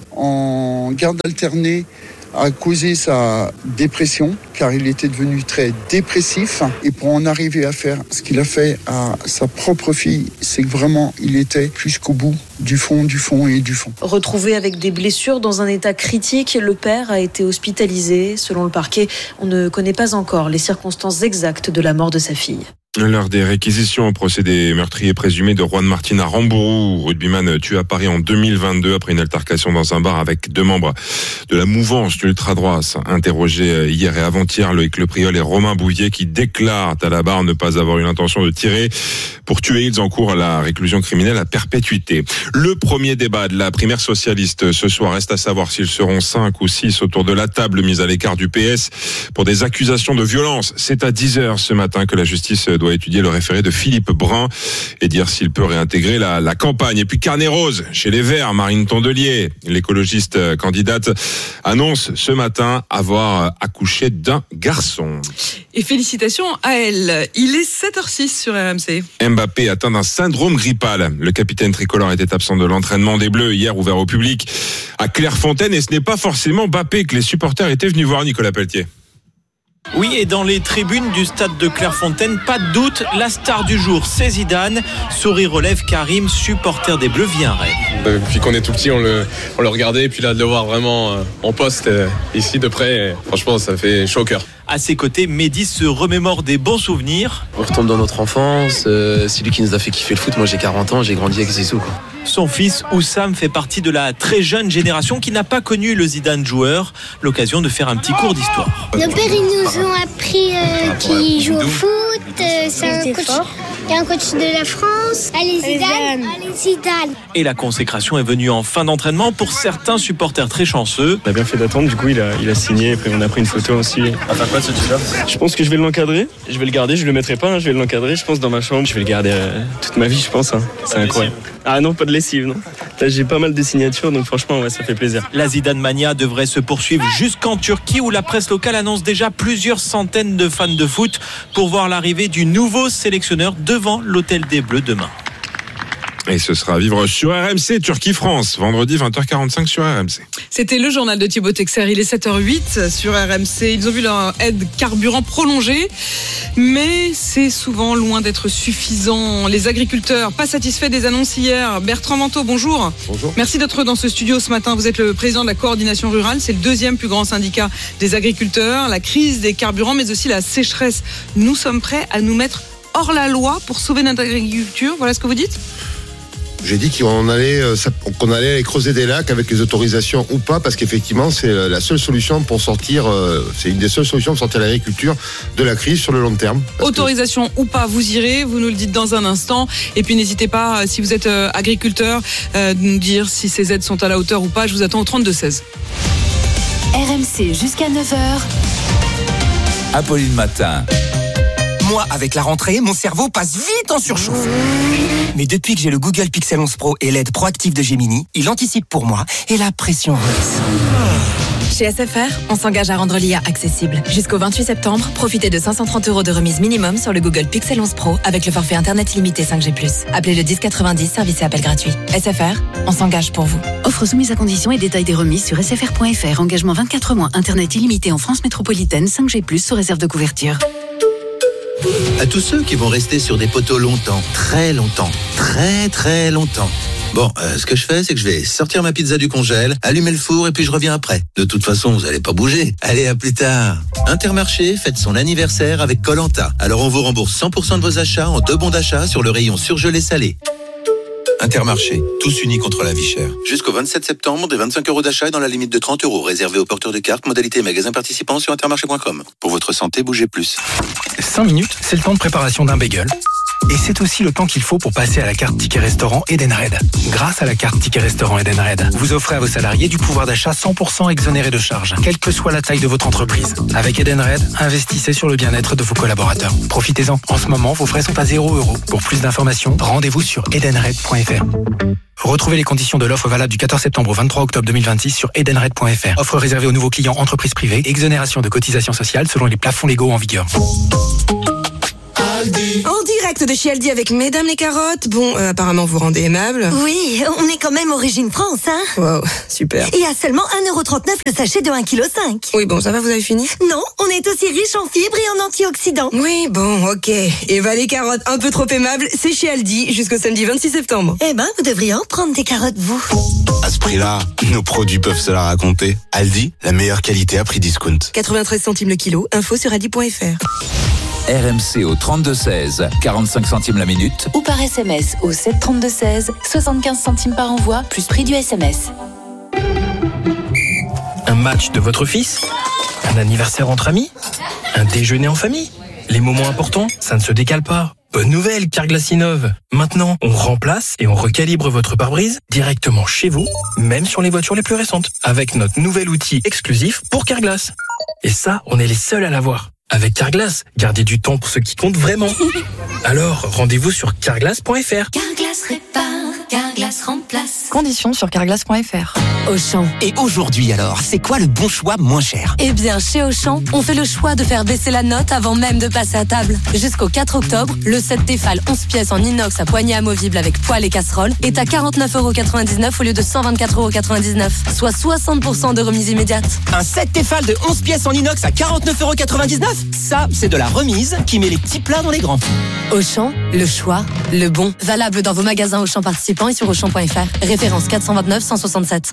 Speaker 4: en garde alternée a causé sa dépression, car il était devenu très dépressif. Et pour en arriver à faire ce qu'il a fait à sa propre fille, c'est que vraiment, il était jusqu'au bout du fond. Retrouvé avec des blessures dans un état critique, le père a été hospitalisé. Selon le parquet, on ne connaît pas encore les circonstances exactes de la mort de sa fille.
Speaker 14: L'heure des réquisitions au procès des meurtriers présumés de Juan Martín Aramburu, rugbyman tué à Paris en 2022 après une altercation dans un bar avec 2 membres de la mouvance ultra-droite. Interrogés hier et avant-hier, Loïc Lepriol et Romain Bouvier qui déclarent à la barre ne pas avoir eu l'intention de tirer. Pour tuer, ils encourent la réclusion criminelle à perpétuité. Le premier débat de la primaire socialiste ce soir reste à savoir s'ils seront 5 ou 6 autour de la table mise à l'écart du PS pour des accusations de violence. C'est à 10h ce matin que la justice doit étudier le référé de Philippe Brun et dire s'il peut réintégrer la campagne. Et puis carnet rose chez les Verts, Marine Tondelier, l'écologiste candidate, annonce ce matin avoir accouché d'un garçon.
Speaker 8: Et félicitations à elle. Il est 7h06 sur RMC.
Speaker 14: Mbappé atteint d'un syndrome grippal. Le capitaine tricolore était absent de l'entraînement des Bleus hier ouvert au public à Clairefontaine et ce n'est pas forcément Mbappé que les supporters étaient venus voir, Nicolas Pelletier.
Speaker 12: Oui, et dans les tribunes du stade de Clairefontaine, pas de doute, la star du jour, c'est Zidane. Sourire relève Karim, supporter des Bleus, vit un rêve.
Speaker 16: Depuis qu'on est tout petit, on le regardait, et puis là, de le voir vraiment en poste ici de près, franchement, ça fait chaud au cœur.
Speaker 12: À ses côtés, Mehdi se remémore des bons souvenirs.
Speaker 16: On retombe dans notre enfance, c'est lui qui nous a fait kiffer le foot. Moi j'ai 40 ans, j'ai grandi avec Zizou.
Speaker 12: Son fils Oussam fait partie de la très jeune génération qui n'a pas connu le Zidane joueur. L'occasion de faire un petit cours d'histoire.
Speaker 17: Nos pères ils nous ont appris qu'ils jouent au foot, c'est un coach. Il y a un coach de la France. Allez Zidane.
Speaker 12: Et la consécration est venue en fin d'entraînement pour certains supporters très chanceux.
Speaker 16: On a bien fait d'attendre, du coup il a signé, après on a pris une photo aussi. À faire quoi ce t-shirt ? Je pense que je vais l'encadrer, je vais le garder, je le mettrai pas, je vais l'encadrer, je pense dans ma chambre, je vais le garder toute ma vie je pense. C'est incroyable. Ah non, pas de lessive, non. Là, j'ai pas mal de signatures, donc franchement, ouais, ça fait plaisir.
Speaker 12: La Zidane Mania devrait se poursuivre jusqu'en Turquie, où la presse locale annonce déjà plusieurs centaines de fans de foot pour voir l'arrivée du nouveau sélectionneur devant l'hôtel des Bleus demain.
Speaker 14: Et ce sera à vivre sur RMC Turquie-France, vendredi 20h45 sur RMC.
Speaker 8: C'était le journal de Thibaut Texer, il est 7h08 sur RMC. Ils ont vu leur aide carburant prolongée, mais c'est souvent loin d'être suffisant. Les agriculteurs, pas satisfaits des annonces hier. Bertrand Manteau, bonjour.
Speaker 27: Bonjour.
Speaker 8: Merci d'être dans ce studio ce matin. Vous êtes le président de la coordination rurale, c'est le 2e plus grand syndicat des agriculteurs. La crise des carburants, mais aussi la sécheresse. Nous sommes prêts à nous mettre hors la loi pour sauver notre agriculture. Voilà ce que vous dites ?
Speaker 27: J'ai dit qu'on allait creuser des lacs avec les autorisations ou pas, parce qu'effectivement, c'est la seule solution pour sortir, c'est une des seules solutions pour sortir l'agriculture de la crise sur le long terme.
Speaker 8: Autorisation ou pas, vous irez, vous nous le dites dans un instant. Et puis n'hésitez pas, si vous êtes agriculteur, de nous dire si ces aides sont à la hauteur ou pas. Je vous attends au 32-16.
Speaker 11: RMC jusqu'à 9h.
Speaker 18: Apolline Matin.
Speaker 28: Moi, avec la rentrée, mon cerveau passe vite en surchauffe. Mais depuis que j'ai le Google Pixel 11 Pro et l'aide proactive de Gemini, il anticipe pour moi et la pression redescend.
Speaker 2: Chez SFR, on s'engage à rendre l'IA accessible. Jusqu'au 28 septembre, profitez de 530 € de remise minimum sur le Google Pixel 11 Pro avec le forfait Internet illimité 5G+. Appelez le 1090, service et appel gratuit. SFR, on s'engage pour vous. Offre soumise à conditions et détails des remises sur sfr.fr. Engagement 24 mois, Internet illimité en France métropolitaine, 5G+, sous réserve de couverture.
Speaker 7: À tous ceux qui vont rester sur des poteaux longtemps, très longtemps, très très longtemps.
Speaker 5: Bon, ce que je fais, c'est que je vais sortir ma pizza du congèle, allumer le four et puis je reviens après. De toute façon, vous allez pas bouger. Allez, à plus tard. Intermarché fête son anniversaire avec Koh-Lanta. Alors on vous rembourse 100% de vos achats en 2 bons d'achat sur le rayon surgelé salé. Intermarché, tous unis contre la vie chère. Jusqu'au 27 septembre, des 25 € d'achat et dans la limite de 30 €, réservé aux porteurs de cartes, modalité magasin participant sur intermarché.com. Pour votre santé, bougez plus.
Speaker 6: 5 minutes, c'est le temps de préparation d'un bagel. Et c'est aussi le temps qu'il faut pour passer à la carte Ticket Restaurant Edenred. Grâce à la carte Ticket Restaurant Edenred, vous offrez à vos salariés du pouvoir d'achat 100% exonéré de charges, quelle que soit la taille de votre entreprise. Avec Edenred, investissez sur le bien-être de vos collaborateurs. Profitez-en. En ce moment, vos frais sont à 0 €. Pour plus d'informations, rendez-vous sur edenred.fr. Retrouvez les conditions de l'offre valable du 14 septembre au 23 octobre 2026 sur edenred.fr. Offre réservée aux nouveaux clients entreprises privées. Exonération de cotisations sociales selon les plafonds légaux en vigueur.
Speaker 9: En direct de chez Aldi avec Mesdames les carottes. Bon, apparemment vous rendez aimable.
Speaker 13: Oui, on est quand même Origine France, hein.
Speaker 9: Wow, super.
Speaker 13: Et à seulement 1,39 € le sachet de 1,5 kg.
Speaker 9: Oui, bon, ça va, vous avez fini?
Speaker 13: Non, on est aussi riche en fibres et en antioxydants.
Speaker 9: Oui, bon, ok. Et bah les carottes un peu trop aimables, c'est chez Aldi jusqu'au samedi 26 septembre.
Speaker 13: Eh ben, vous devriez en prendre des carottes, vous.
Speaker 19: À ce prix-là, nos produits peuvent se la raconter. Aldi, la meilleure qualité à prix discount.
Speaker 9: 93 centimes le kilo, info sur aldi.fr.
Speaker 18: RMC au 32-16, 45 centimes la minute.
Speaker 2: Ou par SMS au 732-16, 75 centimes par envoi, plus prix du SMS.
Speaker 6: Un match de votre fils? Un anniversaire entre amis? Un déjeuner en famille? Les moments importants, ça ne se décale pas. Bonne nouvelle, Carglass innove. Maintenant, on remplace et on recalibre votre pare-brise directement chez vous, même sur les voitures les plus récentes, avec notre nouvel outil exclusif pour Carglass. Et ça, on est les seuls à l'avoir. Avec Carglass, gardez du temps pour ce qui compte vraiment. Alors, rendez-vous sur carglass.fr.
Speaker 13: Carglass répare, Carglass remplace.
Speaker 2: Conditions sur carglass.fr.
Speaker 28: Auchan. Et aujourd'hui alors, c'est quoi le bon choix moins cher?
Speaker 13: Eh bien, chez Auchan, on fait le choix de faire baisser la note avant même de passer à table. Jusqu'au 4 octobre, le set Tefal 11 pièces en inox à poignée amovible avec poêle et casserole est à 49,99 € au lieu de 124,99 €, soit 60% de remise immédiate.
Speaker 28: Un set Tefal de 11 pièces en inox à 49,99 €? Ça, c'est de la remise qui met les petits plats dans les grands.
Speaker 13: Auchan, le choix, le bon. Valable dans vos magasins Auchan participants et sur Auchan.fr. Référence 429 167.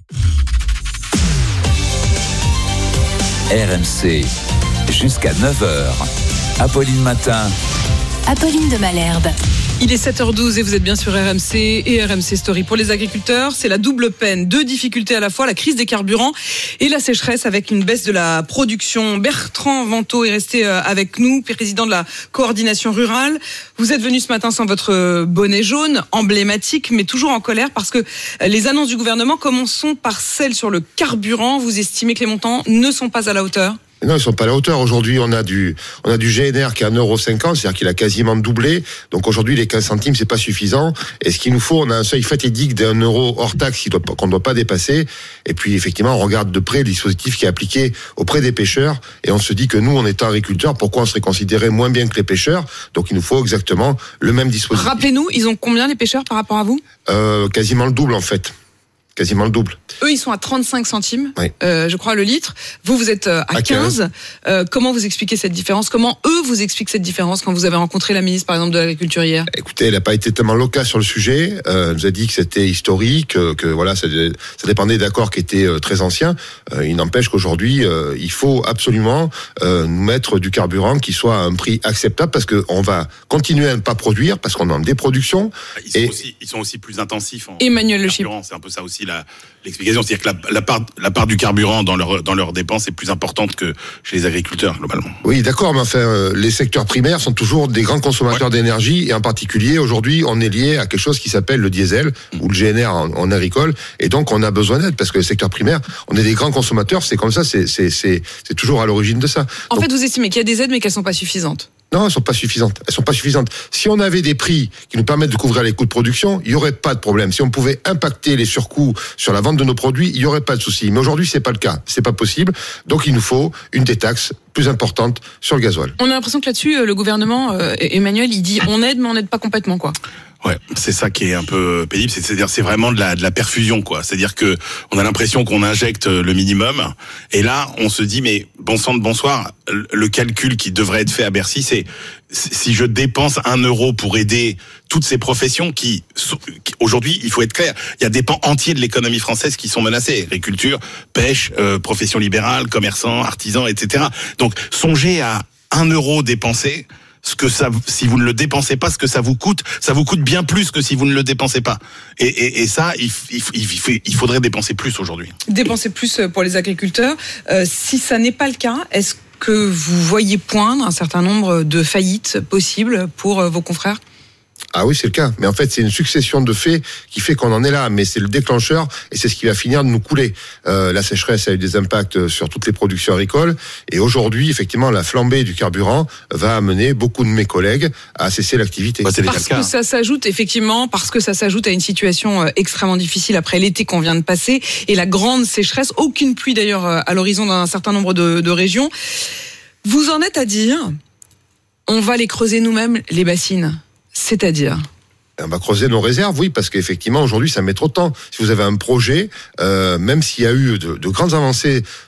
Speaker 18: RMC, jusqu'à 9h. Apolline Matin.
Speaker 2: Apolline de Malherbe.
Speaker 8: Il est 7h12 et vous êtes bien sur RMC et RMC Story. Pour les agriculteurs, c'est la double peine. 2 difficultés à la fois, la crise des carburants et la sécheresse avec une baisse de la production. Bertrand Vantaux est resté avec nous, président de la coordination rurale. Vous êtes venu ce matin sans votre bonnet jaune, emblématique, mais toujours en colère parce que les annonces du gouvernement, commençons par celles sur le carburant. Vous estimez que les montants ne sont pas à la hauteur ?
Speaker 27: Non, ils sont pas à la hauteur. Aujourd'hui, on a du GNR qui est à 1,50 €, c'est-à-dire qu'il a quasiment doublé. Donc aujourd'hui, les 15 centimes, c'est pas suffisant. Et ce qu'il nous faut, on a un seuil fatidique d'1 € hors taxe qu'on ne doit pas dépasser. Et puis, effectivement, on regarde de près le dispositif qui est appliqué auprès des pêcheurs. Et on se dit que nous, en étant agriculteurs, pourquoi on serait considérés moins bien que les pêcheurs? Donc il nous faut exactement le même dispositif.
Speaker 8: Rappelez-nous, ils ont combien les pêcheurs par rapport à vous?
Speaker 27: Quasiment le double, en fait. Quasiment le double.
Speaker 8: Eux, ils sont à 35 centimes,
Speaker 27: oui.
Speaker 8: Je crois, le litre. Vous êtes à 15. Comment vous expliquez cette différence? Comment eux vous expliquent cette différence quand vous avez rencontré la ministre, par exemple, de l'Agriculture hier?
Speaker 27: Écoutez, elle n'a pas été tellement loquace sur le sujet. Elle nous a dit que c'était historique, que voilà, ça dépendait d'accords qui étaient très anciens. Il n'empêche qu'aujourd'hui, il faut absolument nous mettre du carburant qui soit à un prix acceptable parce qu'on va continuer à ne pas produire parce qu'on est en déproduction.
Speaker 20: Ils sont aussi plus intensifs en
Speaker 8: Emmanuel Le Chip.
Speaker 20: C'est un peu ça aussi l'explication, c'est-à-dire que la part du carburant dans leurs dépenses est plus importante que chez les agriculteurs globalement.
Speaker 27: Oui, d'accord, mais enfin, les secteurs primaires sont toujours des grands consommateurs d'énergie et en particulier aujourd'hui, on est lié à quelque chose qui s'appelle le diesel ou le GNR en agricole et donc on a besoin d'aide parce que les secteurs primaires, on est des grands consommateurs, c'est comme ça, c'est toujours à l'origine de ça.
Speaker 8: En fait, vous estimez qu'il y a des aides mais qu'elles sont pas suffisantes?
Speaker 27: Non, elles sont pas suffisantes. Elles sont pas suffisantes. Si on avait des prix qui nous permettent de couvrir les coûts de production, il y aurait pas de problème. Si on pouvait impacter les surcoûts sur la vente de nos produits, il y aurait pas de souci. Mais aujourd'hui, c'est pas le cas. C'est pas possible. Donc, il nous faut une détaxe plus importante sur le gasoil.
Speaker 8: On a l'impression que là-dessus, le gouvernement, Emmanuel, il dit on aide, mais on n'aide pas complètement, quoi.
Speaker 20: Ouais, c'est ça qui est un peu pénible, c'est-à-dire c'est vraiment de la perfusion, quoi. C'est-à-dire que on a l'impression qu'on injecte le minimum, et là on se dit mais bon sang de bonsoir, le calcul qui devrait être fait à Bercy, c'est si je dépense 1 euro pour aider toutes ces professions qui aujourd'hui, il faut être clair, il y a des pans entiers de l'économie française qui sont menacés, agriculture, pêche, profession libérale, commerçants, artisans, etc. Donc songez à 1 euro dépensé. Si vous ne le dépensez pas, ce que ça vous coûte bien plus que si vous ne le dépensez pas. Et ça, il faudrait dépenser plus aujourd'hui.
Speaker 8: Dépenser plus pour les agriculteurs. Si ça n'est pas le cas, est-ce que vous voyez poindre un certain nombre de faillites possibles pour vos confrères ?
Speaker 27: Ah oui, c'est le cas. Mais en fait, c'est une succession de faits qui fait qu'on en est là. Mais c'est le déclencheur et c'est ce qui va finir de nous couler. La sécheresse a eu des impacts sur toutes les productions agricoles. Et aujourd'hui, effectivement, la flambée du carburant va amener beaucoup de mes collègues à cesser l'activité.
Speaker 8: Parce que ça s'ajoute, effectivement, à une situation extrêmement difficile après l'été qu'on vient de passer et la grande sécheresse. Aucune pluie d'ailleurs à l'horizon dans un certain nombre de régions. Vous en êtes à dire, on va les creuser nous-mêmes, les bassines. C'est-à-dire ?
Speaker 27: On va creuser nos réserves, oui, parce qu'effectivement, aujourd'hui, ça met trop de temps. Si vous avez un projet, même s'il y a eu de grandes avancées